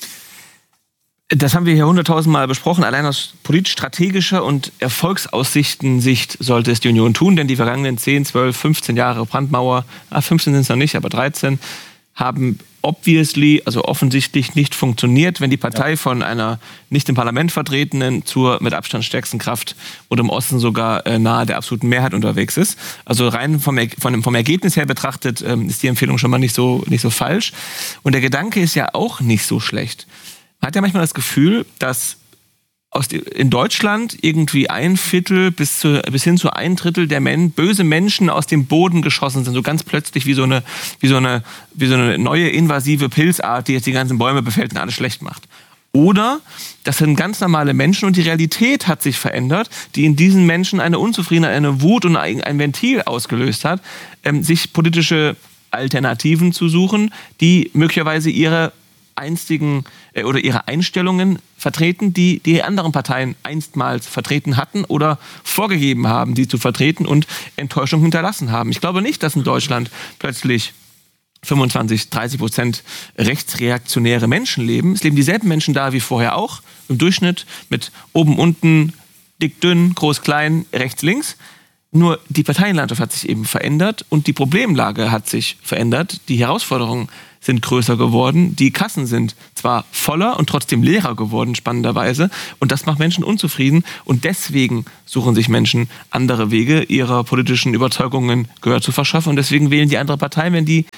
Das haben wir hier hunderttausendmal besprochen. Allein aus politisch-strategischer und Erfolgsaussichten-Sicht sollte es die Union tun, denn die vergangenen zehn, zwölf, fünfzehn Jahre Brandmauer, ah, fünfzehn sind es noch nicht, aber dreizehn, haben obviously, also offensichtlich nicht funktioniert, wenn die Partei von einer nicht im Parlament vertretenen zur mit Abstand stärksten Kraft und im Osten sogar äh, nahe der absoluten Mehrheit unterwegs ist. Also rein vom, vom, vom Ergebnis her betrachtet ähm, ist die Empfehlung schon mal nicht so, nicht so falsch. Und der Gedanke ist ja auch nicht so schlecht. Man hat ja manchmal das Gefühl, dass aus die, in Deutschland irgendwie ein Viertel bis, zu, bis hin zu ein Drittel der Men, böse Menschen aus dem Boden geschossen sind, so ganz plötzlich wie so eine, wie so eine, wie so eine neue invasive Pilzart, die jetzt die ganzen Bäume befällt und alles schlecht macht. Oder das sind ganz normale Menschen und die Realität hat sich verändert, die in diesen Menschen eine Unzufriedenheit, eine Wut und ein Ventil ausgelöst hat, ähm, sich politische Alternativen zu suchen, die möglicherweise ihre einstigen äh, oder ihre Einstellungen vertreten, die die anderen Parteien einstmals vertreten hatten oder vorgegeben haben, die zu vertreten und Enttäuschung hinterlassen haben. Ich glaube nicht, dass in Deutschland plötzlich fünfundzwanzig, dreißig Prozent rechtsreaktionäre Menschen leben. Es leben dieselben Menschen da wie vorher auch, im Durchschnitt mit oben, unten, dick, dünn, groß, klein, rechts, links. Nur die Parteienlandschaft hat sich eben verändert und die Problemlage hat sich verändert. Die Herausforderungen sind größer geworden. Die Kassen sind zwar voller und trotzdem leerer geworden, spannenderweise. Und das macht Menschen unzufrieden. Und deswegen suchen sich Menschen andere Wege, ihrer politischen Überzeugungen Gehör zu verschaffen. Und deswegen wählen die andere Parteien, wenn die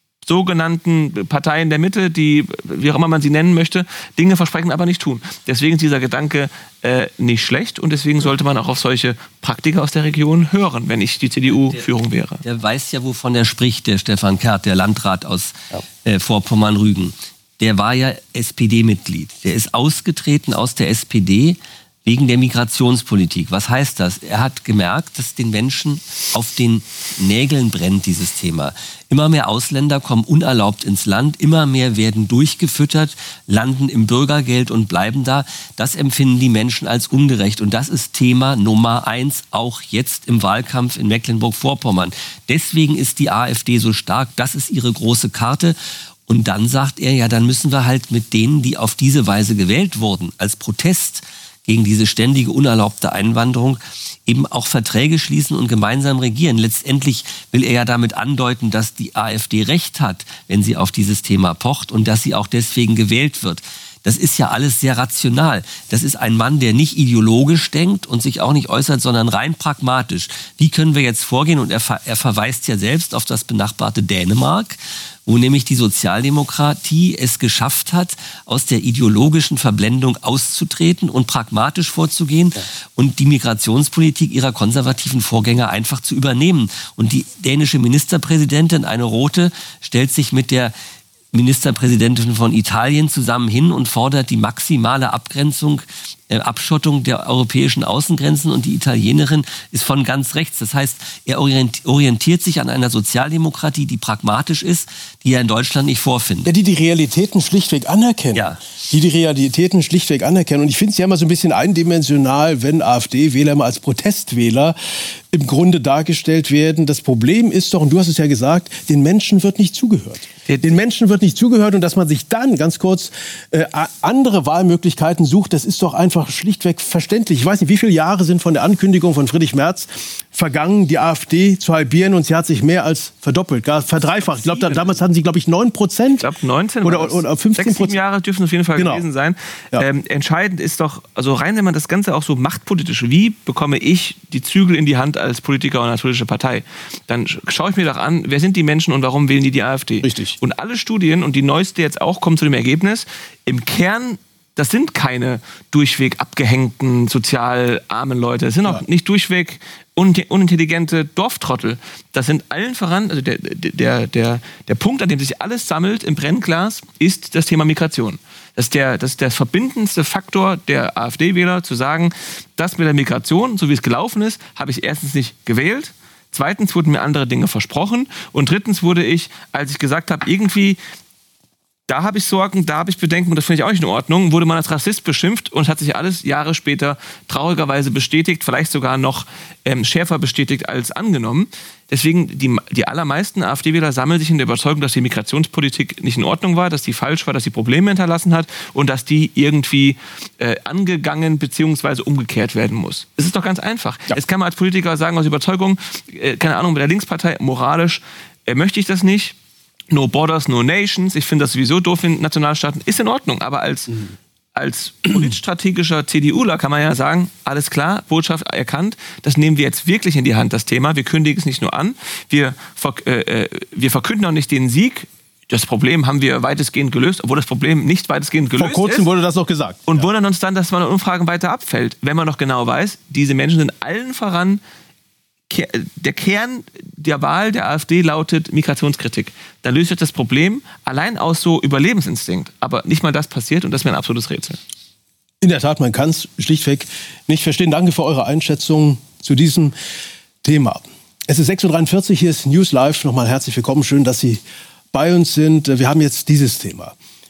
sogenannten Parteien der Mitte, die, wie auch immer man sie nennen möchte, Dinge versprechen, aber nicht tun. Deswegen ist dieser Gedanke äh, nicht schlecht und deswegen sollte man auch auf solche Praktiker aus der Region hören, wenn ich die C D U-Führung wäre. Der weiß ja, wovon er spricht, der Stefan Kert, der Landrat aus ja. äh, Vorpommern-Rügen. Der war ja S P D-Mitglied. Der ist ausgetreten aus der S P D wegen der Migrationspolitik. Was heißt das? Er hat gemerkt, dass den Menschen auf den Nägeln brennt, dieses Thema. Immer mehr Ausländer kommen unerlaubt ins Land, immer mehr werden durchgefüttert, landen im Bürgergeld und bleiben da. Das empfinden die Menschen als ungerecht. Und das ist Thema Nummer eins, auch jetzt im Wahlkampf in Mecklenburg-Vorpommern. Deswegen ist die AfD so stark. Das ist ihre große Karte. Und dann sagt er, ja, dann müssen wir halt mit denen, die auf diese Weise gewählt wurden, als Protest gegen diese ständige unerlaubte Einwanderung, eben auch Verträge schließen und gemeinsam regieren. Letztendlich will er ja damit andeuten, dass die AfD recht hat, wenn sie auf dieses Thema pocht und dass sie auch deswegen gewählt wird. Das ist ja alles sehr rational. Das ist ein Mann, der nicht ideologisch denkt und sich auch nicht äußert, sondern rein pragmatisch. Wie können wir jetzt vorgehen? Und er, ver- er verweist ja selbst auf das benachbarte Dänemark, wo nämlich die Sozialdemokratie es geschafft hat, aus der ideologischen Verblendung auszutreten und pragmatisch vorzugehen ja. und die Migrationspolitik ihrer konservativen Vorgänger einfach zu übernehmen. Und die dänische Ministerpräsidentin, eine Rote, stellt sich mit der Ministerpräsidentin von Italien zusammen hin und fordert die maximale Abgrenzung, äh, Abschottung der europäischen Außengrenzen und die Italienerin ist von ganz rechts. Das heißt, er orientiert sich an einer Sozialdemokratie, die pragmatisch ist, die er in Deutschland nicht vorfindet. Ja, die die Realitäten schlichtweg anerkennen. Ja. Die die Realitäten schlichtweg anerkennen. Und ich finde es ja immer so ein bisschen eindimensional, wenn AfD-Wähler immer als Protestwähler im Grunde dargestellt werden. Das Problem ist doch, und du hast es ja gesagt, den Menschen wird nicht zugehört. Den Menschen wird nicht zugehört und dass man sich dann ganz kurz äh, andere Wahlmöglichkeiten sucht, das ist doch einfach schlichtweg verständlich. Ich weiß nicht, wie viele Jahre sind von der Ankündigung von Friedrich Merz vergangen, die AfD zu halbieren und sie hat sich mehr als verdoppelt, gar verdreifacht. Ich glaube, da, damals hatten sie, glaube ich, neun Prozent. Ich glaube, neunzehn oder, oder, oder fünfzehn Prozent. Sechs, sieben Jahre dürfen auf jeden Fall genau. gewesen sein. Ja. Ähm, entscheidend ist doch, also rein, wenn man das Ganze auch so machtpolitisch, wie bekomme ich die Zügel in die Hand als Politiker und als politische Partei? Dann schaue ich mir doch an, wer sind die Menschen und warum wählen die die AfD? Richtig. Und alle Studien, und die neueste jetzt auch, kommen zu dem Ergebnis, im Kern, das sind keine durchweg abgehängten, sozial armen Leute. Das sind auch ja. nicht durchweg unintelligente Dorftrottel. Das sind allen voran, also der, der, der, der Punkt, an dem sich alles sammelt im Brennglas, ist das Thema Migration. Das ist der, das ist der verbindendste Faktor der AfD-Wähler, zu sagen, das mit der Migration, so wie es gelaufen ist, habe ich erstens nicht gewählt. Zweitens wurden mir andere Dinge versprochen. Und drittens wurde ich, als ich gesagt habe, irgendwie, da habe ich Sorgen, da habe ich Bedenken, und das finde ich auch nicht in Ordnung, wurde man als Rassist beschimpft und es hat sich alles Jahre später traurigerweise bestätigt, vielleicht sogar noch ähm, schärfer bestätigt als angenommen. Deswegen, die, die allermeisten AfD-Wähler sammeln sich in der Überzeugung, dass die Migrationspolitik nicht in Ordnung war, dass die falsch war, dass sie Probleme hinterlassen hat und dass die irgendwie äh, angegangen bzw. umgekehrt werden muss. Es ist doch ganz einfach. Ja. Jetzt kann man als Politiker sagen, aus Überzeugung, äh, keine Ahnung, bei der Linkspartei, moralisch äh, möchte ich das nicht. No Borders, no Nations. Ich finde das sowieso doof in Nationalstaaten. Ist in Ordnung, aber als, mhm. als politstrategischer CDUler kann man ja sagen, alles klar, Botschaft erkannt, das nehmen wir jetzt wirklich in die Hand, das Thema. Wir kündigen es nicht nur an, wir, äh, wir verkünden auch nicht den Sieg. Das Problem haben wir weitestgehend gelöst, obwohl das Problem nicht weitestgehend gelöst ist. Vor kurzem ist. wurde das noch gesagt. Und ja. wundern uns dann, dass man in Umfragen weiter abfällt. Wenn man noch genau weiß, diese Menschen sind allen voran, der Kern der Wahl der AfD lautet Migrationskritik. Dann löst sich das Problem allein aus so Überlebensinstinkt. Aber nicht mal das passiert und das ist mir ein absolutes Rätsel. In der Tat, man kann es schlichtweg nicht verstehen. Danke für eure Einschätzung zu diesem Thema. Es ist sechs Uhr dreiundvierzig, hier ist News Live. Nochmal herzlich willkommen, schön, dass Sie bei uns sind. Wir haben jetzt dieses Thema.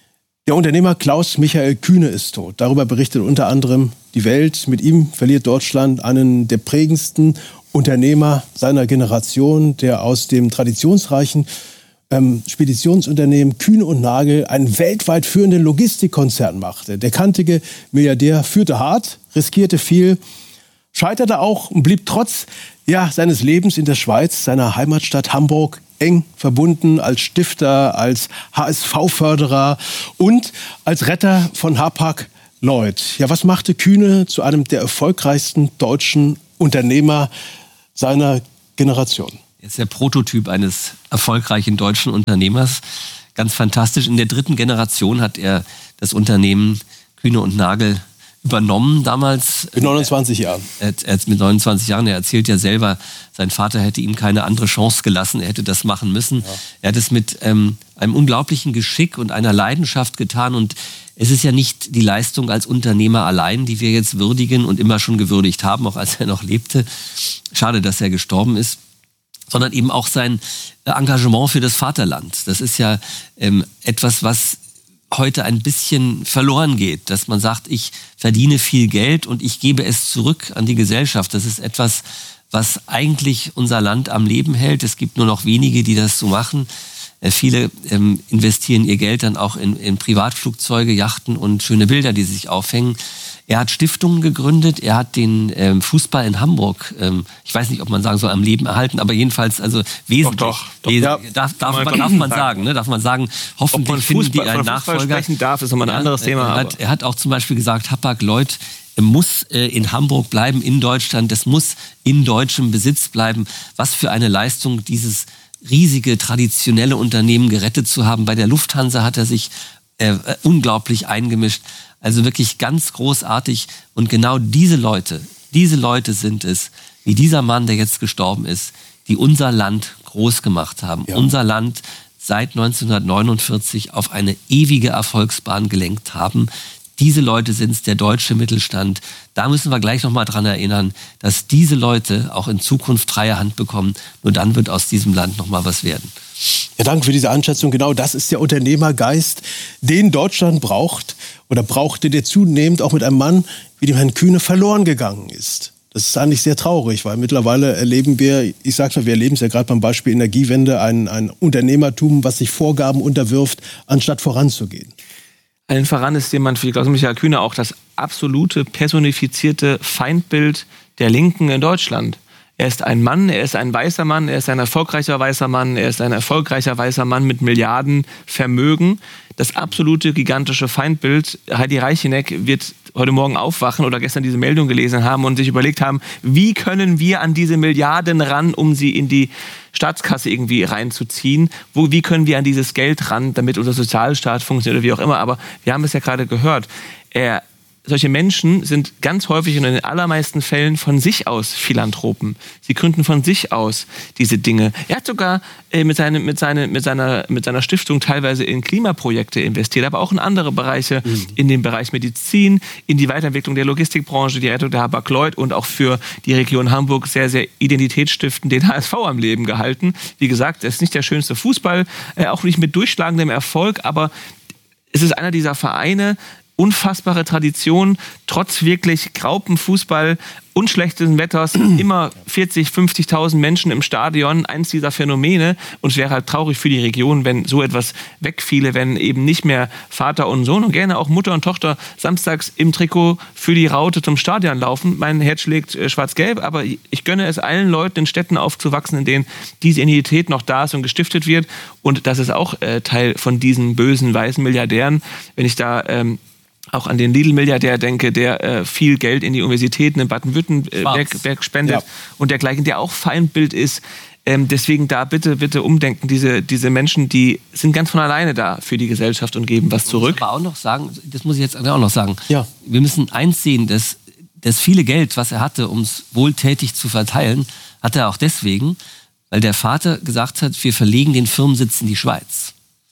Der Unternehmer Klaus Michael Kühne ist tot. Darüber berichtet unter anderem die Welt. Mit ihm verliert Deutschland einen der prägendsten Unternehmer seiner Generation, der aus dem traditionsreichen ähm, Speditionsunternehmen Kühne und Nagel einen weltweit führenden Logistikkonzern machte. Der kantige Milliardär führte hart, riskierte viel, scheiterte auch und blieb trotz ja, seines Lebens in der Schweiz, seiner Heimatstadt Hamburg, eng verbunden als Stifter, als H S V-Förderer und als Retter von Hapag-Lloyd. Ja, was machte Kühne zu einem der erfolgreichsten deutschen Unternehmer seiner Generation? Er ist der Prototyp eines erfolgreichen deutschen Unternehmers. Ganz fantastisch. In der dritten Generation hat er das Unternehmen Kühne und Nagel übernommen damals. Mit neunundzwanzig Jahren. Er, er, mit neunundzwanzig Jahren. Er erzählt ja selber, sein Vater hätte ihm keine andere Chance gelassen. Er hätte das machen müssen. Ja. Er hat es mit ähm, einem unglaublichen Geschick und einer Leidenschaft getan. Und es ist ja nicht die Leistung als Unternehmer allein, die wir jetzt würdigen und immer schon gewürdigt haben, auch als er noch lebte. Schade, dass er gestorben ist. Sondern eben auch sein Engagement für das Vaterland. Das ist ja ähm, etwas, was heute ein bisschen verloren geht, dass man sagt, ich verdiene viel Geld und ich gebe es zurück an die Gesellschaft. Das ist etwas, was eigentlich unser Land am Leben hält. Es gibt nur noch wenige, die das so machen. Äh, viele ähm, investieren ihr Geld dann auch in, in Privatflugzeuge, Yachten und schöne Bilder, die sie sich aufhängen. Er hat Stiftungen gegründet, er hat den ähm, Fußball in Hamburg, ähm, ich weiß nicht, ob man sagen soll, am Leben erhalten, aber jedenfalls also wesentlich. Doch, doch, doch. Wes- ja. darf, darf, man, darf man sagen, ne? Darf man sagen, hoffentlich man finden Fußball, die einen Nachfolger. Sprechen darf, ist nochmal ein ja, anderes Thema. Er hat, er hat auch zum Beispiel gesagt, Hapag-Lloyd muss äh, in Hamburg bleiben, in Deutschland, das muss in deutschem Besitz bleiben. Was für eine Leistung, dieses riesige, traditionelle Unternehmen gerettet zu haben. Bei der Lufthansa hat er sich äh, unglaublich eingemischt. Also wirklich ganz großartig. Und genau diese Leute, diese Leute sind es, wie dieser Mann, der jetzt gestorben ist, die unser Land groß gemacht haben. Ja. Unser Land seit neunzehnhundertneunundvierzig auf eine ewige Erfolgsbahn gelenkt haben. Diese Leute sind es, der deutsche Mittelstand. Da müssen wir gleich nochmal dran erinnern, dass diese Leute auch in Zukunft freie Hand bekommen. Nur dann wird aus diesem Land nochmal was werden. Ja, danke für diese Einschätzung. Genau das ist der Unternehmergeist, den Deutschland braucht oder brauchte, der zunehmend auch mit einem Mann wie dem Herrn Kühne verloren gegangen ist. Das ist eigentlich sehr traurig, weil mittlerweile erleben wir, ich sag's mal, wir erleben es ja gerade beim Beispiel Energiewende, ein, ein Unternehmertum, was sich Vorgaben unterwirft, anstatt voranzugehen. Allen voran ist jemand wie Klaus Michael Kühne auch das absolute personifizierte Feindbild der Linken in Deutschland. Er ist ein Mann, er ist ein weißer Mann, er ist ein erfolgreicher weißer Mann, er ist ein erfolgreicher weißer Mann mit Milliarden Vermögen. Das absolute gigantische Feindbild. Heidi Reicheneck wird heute Morgen aufwachen oder gestern diese Meldung gelesen haben und sich überlegt haben, wie können wir an diese Milliarden ran, um sie in die Staatskasse irgendwie reinzuziehen? Wo, wie können wir an dieses Geld ran, damit unser Sozialstaat funktioniert oder wie auch immer? Aber wir haben es ja gerade gehört. Er Solche Menschen sind ganz häufig und in den allermeisten Fällen von sich aus Philanthropen. Sie gründen von sich aus diese Dinge. Er hat sogar äh, mit, seine, mit, seine, mit, seiner, mit seiner Stiftung teilweise in Klimaprojekte investiert, aber auch in andere Bereiche, mhm. in den Bereich Medizin, in die Weiterentwicklung der Logistikbranche, die Rettung der Hapag-Lloyd und auch für die Region Hamburg sehr, sehr identitätsstiftend den H S V am Leben gehalten. Wie gesagt, es ist nicht der schönste Fußball, äh, auch nicht mit durchschlagendem Erfolg, aber es ist einer dieser Vereine, unfassbare Tradition, trotz wirklich Graupenfußball und schlechten Wetters, immer vierzig, fünfzigtausend Menschen im Stadion, eins dieser Phänomene. Und es wäre halt traurig für die Region, wenn so etwas wegfiele, wenn eben nicht mehr Vater und Sohn und gerne auch Mutter und Tochter samstags im Trikot für die Raute zum Stadion laufen. Mein Herz schlägt äh, schwarz-gelb, aber ich gönne es allen Leuten in Städten aufzuwachsen, in denen diese Identität noch da ist und gestiftet wird. Und das ist auch äh, Teil von diesen bösen, weißen Milliardären. Wenn ich da ähm, auch an den Lidl-Milliardär denke, der äh, viel Geld in die Universitäten in Baden-Württemberg spendet ja. und dergleichen, der auch Feindbild ist. Ähm, deswegen da bitte, bitte umdenken. Diese, diese Menschen, die sind ganz von alleine da für die Gesellschaft und geben was zurück. Ich muss aber auch noch sagen, das muss ich jetzt auch noch sagen. Ja. Wir müssen eins sehen, dass das viele Geld, was er hatte, um es wohltätig zu verteilen, hat er auch deswegen, weil der Vater gesagt hat, wir verlegen den Firmensitz in die Schweiz.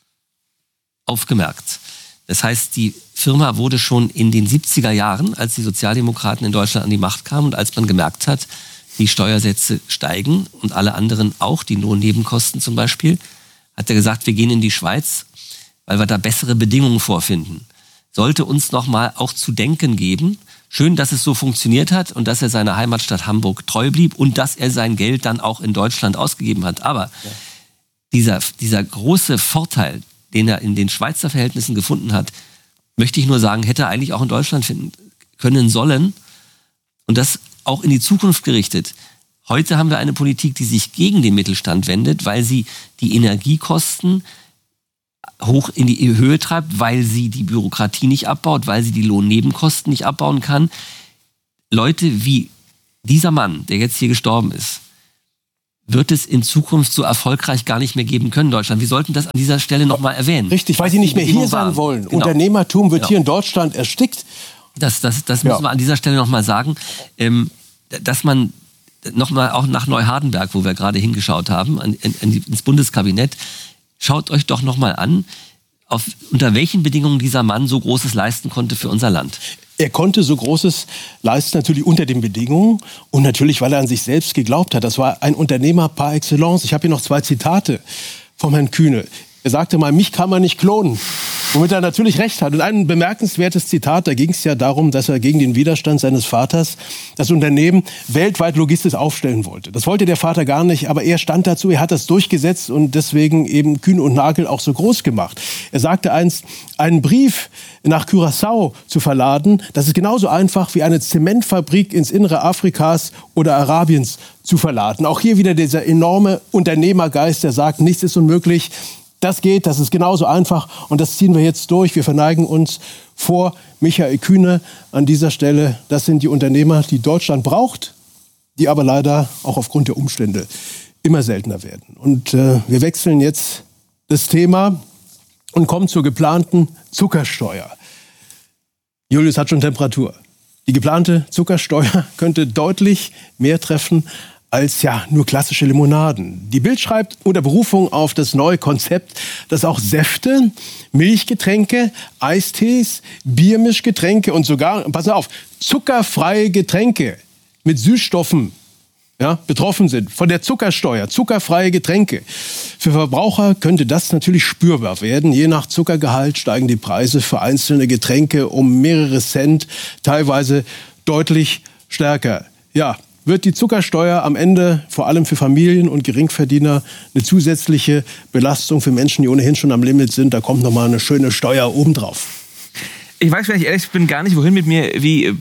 Aufgemerkt. Das heißt, die Firma wurde schon in den siebziger Jahren, als die Sozialdemokraten in Deutschland an die Macht kamen und als man gemerkt hat, die Steuersätze steigen und alle anderen auch, die Lohnnebenkosten zum Beispiel, hat er gesagt, wir gehen in die Schweiz. weil wir da bessere Bedingungen vorfinden, sollte uns nochmal auch zu denken geben. Schön, dass es so funktioniert hat und dass er seiner Heimatstadt Hamburg treu blieb und dass er sein Geld dann auch in Deutschland ausgegeben hat. Aber ja. dieser, dieser große Vorteil, den er in den Schweizer Verhältnissen gefunden hat, möchte ich nur sagen, hätte er eigentlich auch in Deutschland finden können sollen. Und das auch in die Zukunft gerichtet. Heute haben wir eine Politik, die sich gegen den Mittelstand wendet, weil sie die Energiekosten hoch in die Höhe treibt, weil sie die Bürokratie nicht abbaut, weil sie die Lohnnebenkosten nicht abbauen kann. Leute wie dieser Mann, der jetzt hier gestorben ist, wird es in Zukunft so erfolgreich gar nicht mehr geben können in Deutschland. Wir sollten das an dieser Stelle nochmal erwähnen. Richtig, weil sie nicht mehr hier sein wollen. Genau. Unternehmertum wird genau. hier in Deutschland erstickt. Das, das, das müssen ja. wir an dieser Stelle nochmal sagen, ähm, dass man nochmal auch nach Neuhardenberg, wo wir gerade hingeschaut haben, an, in, ins Bundeskabinett, schaut euch doch nochmal an, auf, unter welchen Bedingungen dieser Mann so Großes leisten konnte für unser Land. Er konnte so Großes leisten, natürlich unter den Bedingungen und natürlich, weil er an sich selbst geglaubt hat. Das war ein Unternehmer par excellence. Ich habe hier noch zwei Zitate vom Herrn Kühne. Er sagte mal, mich kann man nicht klonen. Womit er natürlich recht hat. Und ein bemerkenswertes Zitat, da ging es ja darum, dass er gegen den Widerstand seines Vaters das Unternehmen weltweit logistisch aufstellen wollte. Das wollte der Vater gar nicht, aber er stand dazu, er hat das durchgesetzt und deswegen eben Kühne und Nagel auch so groß gemacht. Er sagte einst, einen Brief nach Curaçao zu verladen, das ist genauso einfach wie eine Zementfabrik ins Innere Afrikas oder Arabiens zu verladen. Auch hier wieder dieser enorme Unternehmergeist, der sagt, nichts ist unmöglich. Das geht, das ist genauso einfach und das ziehen wir jetzt durch. Wir verneigen uns vor Michael Kühne an dieser Stelle. Das sind die Unternehmer, die Deutschland braucht, die aber leider auch aufgrund der Umstände immer seltener werden. Und äh, wir wechseln jetzt das Thema und kommen zur geplanten Zuckersteuer. Julius hat schon Temperatur. Die geplante Zuckersteuer könnte deutlich mehr treffen als ja nur klassische Limonaden. Die Bild schreibt unter Berufung auf das neue Konzept, dass auch Säfte, Milchgetränke, Eistees, Biermischgetränke und sogar, pass auf, zuckerfreie Getränke mit Süßstoffen ja, betroffen sind von der Zuckersteuer, zuckerfreie Getränke. Für Verbraucher könnte das natürlich spürbar werden. Je nach Zuckergehalt steigen die Preise für einzelne Getränke um mehrere Cent, teilweise deutlich stärker. Ja, wird die Zuckersteuer am Ende vor allem für Familien und Geringverdiener eine zusätzliche Belastung für Menschen, die ohnehin schon am Limit sind. Da kommt nochmal eine schöne Steuer obendrauf. Ich weiß, wenn ich ehrlich bin, gar nicht, wohin mit mir, wie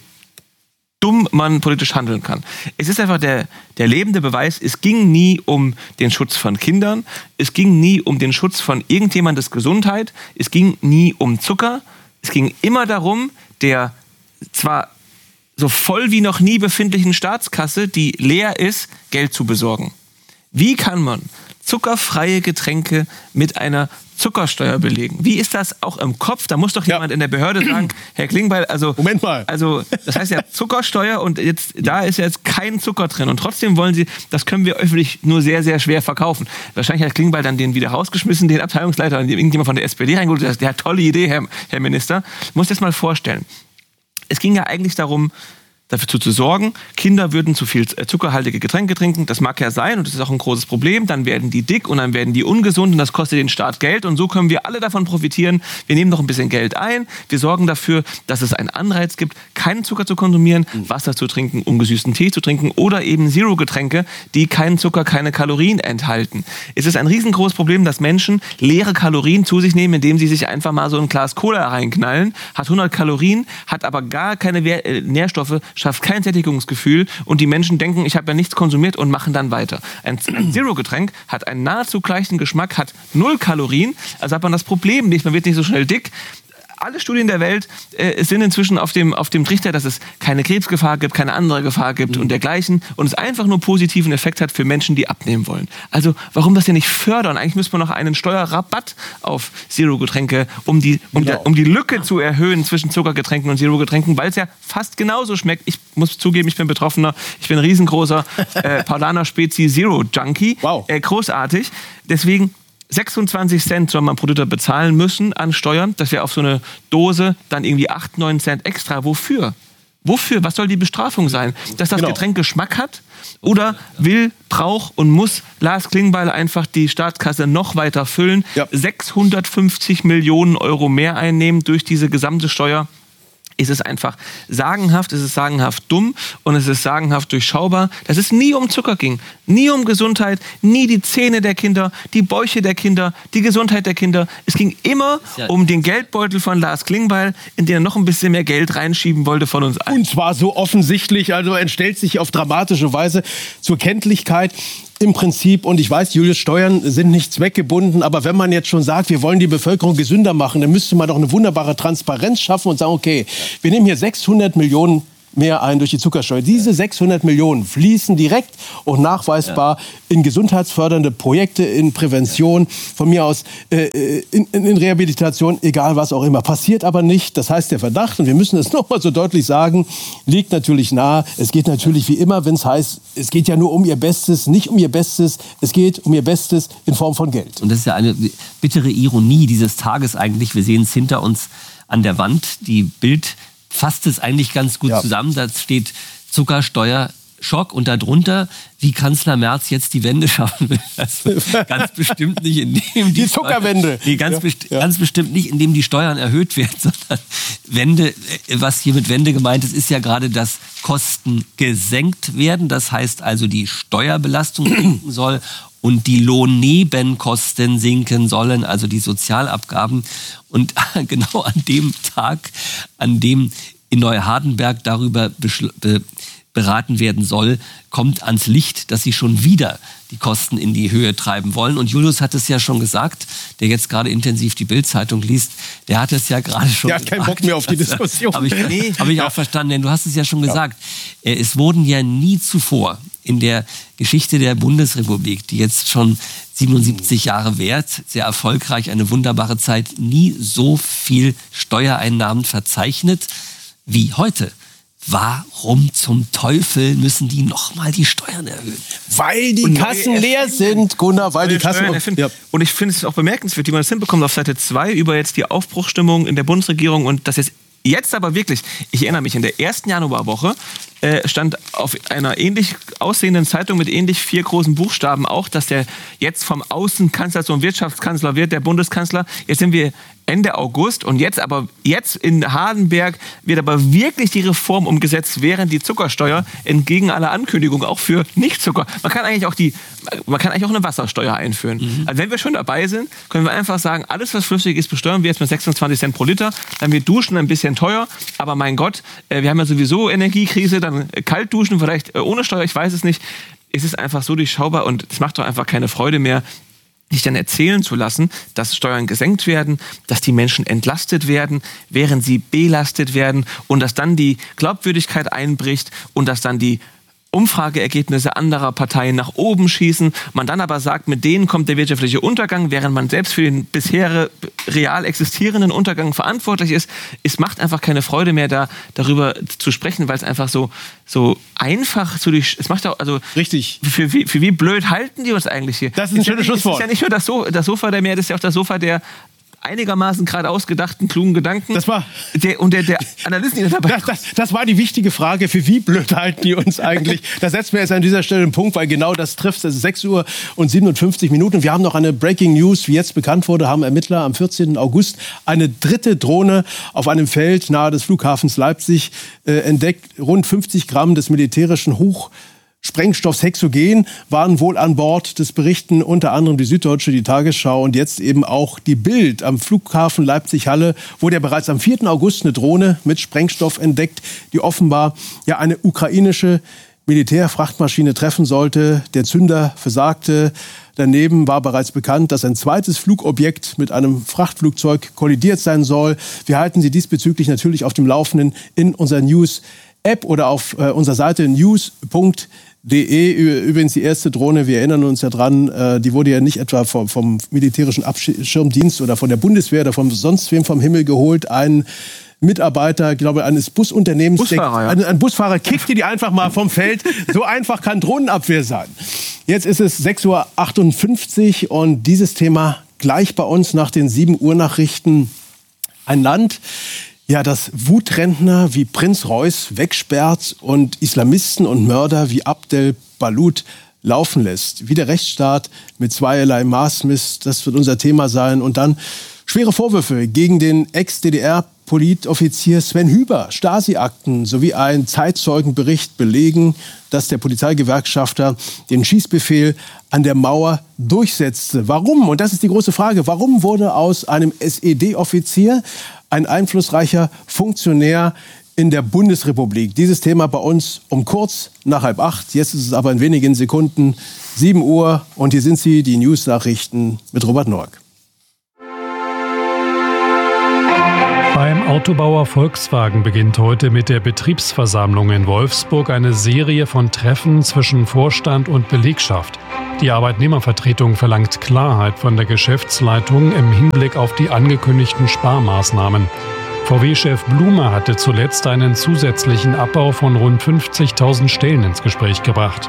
dumm man politisch handeln kann. Es ist einfach der, der lebende Beweis, es ging nie um den Schutz von Kindern, es ging nie um den Schutz von irgendjemandes Gesundheit, es ging nie um Zucker, es ging immer darum, der zwar so voll wie noch nie befindlichen Staatskasse, die leer ist, Geld zu besorgen. Wie kann man zuckerfreie Getränke mit einer Zuckersteuer belegen? Wie ist das auch im Kopf? Da muss doch jemand ja. in der Behörde sagen, Herr Klingbeil, also, Moment mal. also das heißt ja Zuckersteuer und jetzt, da ist ja jetzt kein Zucker drin und trotzdem wollen Sie, das können wir öffentlich nur sehr, sehr schwer verkaufen. Wahrscheinlich hat Klingbeil dann den wieder rausgeschmissen, den Abteilungsleiter, und irgendjemand von der S P D reingeholt. Der hat tolle Idee, Herr, Herr Minister. Muss das mal vorstellen. Es ging ja eigentlich darum, dafür zu sorgen, Kinder würden zu viel zuckerhaltige Getränke trinken. Das mag ja sein und das ist auch ein großes Problem. Dann werden die dick und dann werden die ungesund und das kostet den Staat Geld. Und so können wir alle davon profitieren. Wir nehmen noch ein bisschen Geld ein. Wir sorgen dafür, dass es einen Anreiz gibt, keinen Zucker zu konsumieren, Wasser zu trinken, ungesüßten Tee zu trinken oder eben Zero-Getränke, die keinen Zucker, keine Kalorien enthalten. Es ist ein riesengroßes Problem, dass Menschen leere Kalorien zu sich nehmen, indem sie sich einfach mal so ein Glas Cola reinknallen. Hat hundert Kalorien, hat aber gar keine Nährstoffe, schafft kein Sättigungsgefühl und die Menschen denken, ich habe ja nichts konsumiert und machen dann weiter. Ein, ein Zero-Getränk hat einen nahezu gleichen Geschmack, hat null Kalorien, also hat man das Problem nicht, man wird nicht so schnell dick. Alle Studien der Welt äh, sind inzwischen auf dem, auf dem Trichter, dass es keine Krebsgefahr gibt, keine andere Gefahr gibt mhm. und dergleichen und es einfach nur positiven Effekt hat für Menschen, die abnehmen wollen. Also warum das denn nicht fördern? Eigentlich müsste man noch einen Steuerrabatt auf Zero-Getränke, um die, um, genau. der, um die Lücke zu erhöhen zwischen Zuckergetränken und Zero-Getränken, weil es ja fast genauso schmeckt. Ich muss zugeben, ich bin Betroffener, ich bin ein riesengroßer äh, Paulaner Spezi Zero-Junkie. Wow. Äh, großartig. Deswegen sechsundzwanzig Cent soll man pro Liter bezahlen müssen an Steuern. Das wäre auf so eine Dose dann irgendwie acht, neun Cent extra. Wofür? Wofür? Was soll die Bestrafung sein? Dass das Genau. Getränk Geschmack hat? Oder will, braucht und muss Lars Klingbeil einfach die Staatskasse noch weiter füllen? Ja. sechshundertfünfzig Millionen Euro mehr einnehmen durch diese gesamte Steuer? Ist es einfach sagenhaft, ist es sagenhaft dumm und es ist sagenhaft durchschaubar, dass es nie um Zucker ging, nie um Gesundheit, nie die Zähne der Kinder, die Bäuche der Kinder, die Gesundheit der Kinder. Es ging immer Ja. um den Geldbeutel von Lars Klingbeil, in den er noch ein bisschen mehr Geld reinschieben wollte von uns allen. Und zwar so offensichtlich, also entstellt sich auf dramatische Weise zur Kenntlichkeit im Prinzip. Und ich weiß, Julius, Steuern sind nicht zweckgebunden, aber wenn man jetzt schon sagt, wir wollen die Bevölkerung gesünder machen, dann müsste man doch eine wunderbare Transparenz schaffen und sagen, okay, wir nehmen hier sechshundert Millionen mehr ein durch die Zuckersteuer. Diese sechshundert Millionen fließen direkt und nachweisbar ja. in gesundheitsfördernde Projekte, in Prävention, von mir aus äh, in, in Rehabilitation, egal was auch immer. Passiert aber nicht. Das heißt, der Verdacht, und wir müssen es noch mal so deutlich sagen, liegt natürlich nahe. Es geht natürlich wie immer, wenn es heißt, es geht ja nur um ihr Bestes, nicht um ihr Bestes, es geht um ihr Bestes in Form von Geld. Und das ist ja eine bittere Ironie dieses Tages eigentlich. Wir sehen es hinter uns an der Wand. Die Bild fasst es eigentlich ganz gut ja. zusammen. Da steht Zuckersteuer, Schock und darunter, wie Kanzler Merz jetzt die Wende schaffen will. Also ganz bestimmt nicht, indem die, die Zuckerwende. Nee, ganz, ja. best- Ja. ganz bestimmt nicht, indem die Steuern erhöht werden, sondern Wende, was hier mit Wende gemeint ist, ist ja gerade, dass Kosten gesenkt werden. Das heißt also, die Steuerbelastung sinken soll und die Lohnnebenkosten sinken sollen, also die Sozialabgaben. Und genau an dem Tag, an dem in Neuhardenberg darüber beschl- be- beraten werden soll, kommt ans Licht, dass sie schon wieder die Kosten in die Höhe treiben wollen. Und Julius hat es ja schon gesagt, der jetzt gerade intensiv die Bild-Zeitung liest, der hat es ja gerade schon Der hat keinen Bock mehr auf die Diskussion. Habe ich, nee, hab ich Ja. auch verstanden, denn du hast es ja schon Ja. gesagt. Äh, Es wurden ja nie zuvor in der Geschichte der Bundesrepublik, die jetzt schon siebenundsiebzig Jahre währt, sehr erfolgreich, eine wunderbare Zeit, nie so viel Steuereinnahmen verzeichnet wie heute. Warum zum Teufel müssen die nochmal die Steuern erhöhen? Weil die Und Kassen neue leer sind, Gunnar, weil die Kassen... Steuern erfinden. Ja. Und ich finde es auch bemerkenswert, wie man das hinbekommt auf Seite zwei über jetzt die Aufbruchsstimmung in der Bundesregierung und das jetzt Jetzt aber wirklich, ich erinnere mich, in der ersten Januarwoche äh, stand auf einer ähnlich aussehenden Zeitung mit ähnlich vier großen Buchstaben auch, dass der jetzt vom Außenkanzler zum Wirtschaftskanzler wird, der Bundeskanzler. Jetzt sind wir Ende August und jetzt aber jetzt in Hardenberg wird aber wirklich die Reform umgesetzt, während die Zuckersteuer entgegen aller Ankündigungen auch für Nichtzucker. Man kann eigentlich auch die, man kann eigentlich auch eine Wassersteuer einführen. Mhm. Also wenn wir schon dabei sind, können wir einfach sagen, alles was flüssig ist, besteuern wir jetzt mit sechsundzwanzig Cent pro Liter. Dann wird Duschen ein bisschen teuer, aber mein Gott, wir haben ja sowieso Energiekrise, dann kalt duschen, vielleicht ohne Steuer, ich weiß es nicht. Es ist einfach so durchschaubar und es macht doch einfach keine Freude mehr, sich dann erzählen zu lassen, dass Steuern gesenkt werden, dass die Menschen entlastet werden, während sie belastet werden und dass dann die Glaubwürdigkeit einbricht und dass dann die Umfrageergebnisse anderer Parteien nach oben schießen. Man dann aber sagt, mit denen kommt der wirtschaftliche Untergang, während man selbst für den bisher real existierenden Untergang verantwortlich ist. Es macht einfach keine Freude mehr, da darüber zu sprechen, weil es einfach so, so einfach zu durch. Es macht auch, also. Richtig. Für, für, für wie blöd halten die uns eigentlich hier? Das ist ein schönes Schlusswort. Es ist ja nicht nur das, so das Sofa der mehr, das ist ja auch das Sofa der einigermaßen gerade ausgedachten, klugen Gedanken. Das war der, und der, der Analysten, die dabei das, das, das war die wichtige Frage, für wie blöd halten die uns eigentlich? Da setzen wir jetzt an dieser Stelle einen Punkt, weil genau das trifft. Es ist sechs Uhr und siebenundfünfzig Minuten. Wir haben noch eine Breaking News, wie jetzt bekannt wurde, haben Ermittler am vierzehnten August eine dritte Drohne auf einem Feld nahe des Flughafens Leipzig äh, entdeckt. Rund fünfzig Gramm des militärischen Hoch Sprengstoffs Hexogen waren wohl an Bord. Das berichten unter anderem die Süddeutsche, die Tagesschau und jetzt eben auch die Bild. Am Flughafen Leipzig-Halle wurde ja bereits am vierten August eine Drohne mit Sprengstoff entdeckt, die offenbar ja eine ukrainische Militärfrachtmaschine treffen sollte. Der Zünder versagte. Daneben war bereits bekannt, dass ein zweites Flugobjekt mit einem Frachtflugzeug kollidiert sein soll. Wir halten Sie diesbezüglich natürlich auf dem Laufenden in unserer News-App oder auf äh, unserer Seite news punkt de. Übrigens die erste Drohne, wir erinnern uns ja dran, äh, die wurde ja nicht etwa vom, vom militärischen Abschirmdienst oder von der Bundeswehr oder von sonst wem vom Himmel geholt. Ein Mitarbeiter, ich glaube, eines Busunternehmens, Busfahrer, der, ja. ein, ein Busfahrer kickte die einfach mal vom Feld. So einfach kann Drohnenabwehr sein. Jetzt ist es sechs Uhr achtundfünfzig und dieses Thema gleich bei uns nach den sieben Uhr Nachrichten. Ein Land, Ja, dass Wutrentner wie Prinz Reuß wegsperrt und Islamisten und Mörder wie Abdel Balut laufen lässt. Wie der Rechtsstaat mit zweierlei Maß misst, das wird unser Thema sein. Und dann schwere Vorwürfe gegen den Ex-D D R-Politoffizier Sven Hüber. Stasi-Akten sowie ein Zeitzeugenbericht belegen, dass der Polizeigewerkschafter den Schießbefehl an der Mauer durchsetzte. Warum? Und das ist die große Frage. Warum wurde aus einem S E D-Offizier ein einflussreicher Funktionär in der Bundesrepublik? Dieses Thema bei uns um kurz nach halb acht. Jetzt ist es aber in wenigen Sekunden sieben Uhr. Und hier sind sie, die News-Nachrichten mit Robert Noack. Beim Autobauer Volkswagen beginnt heute mit der Betriebsversammlung in Wolfsburg eine Serie von Treffen zwischen Vorstand und Belegschaft. Die Arbeitnehmervertretung verlangt Klarheit von der Geschäftsleitung im Hinblick auf die angekündigten Sparmaßnahmen. V W-Chef Blume hatte zuletzt einen zusätzlichen Abbau von rund fünfzigtausend Stellen ins Gespräch gebracht.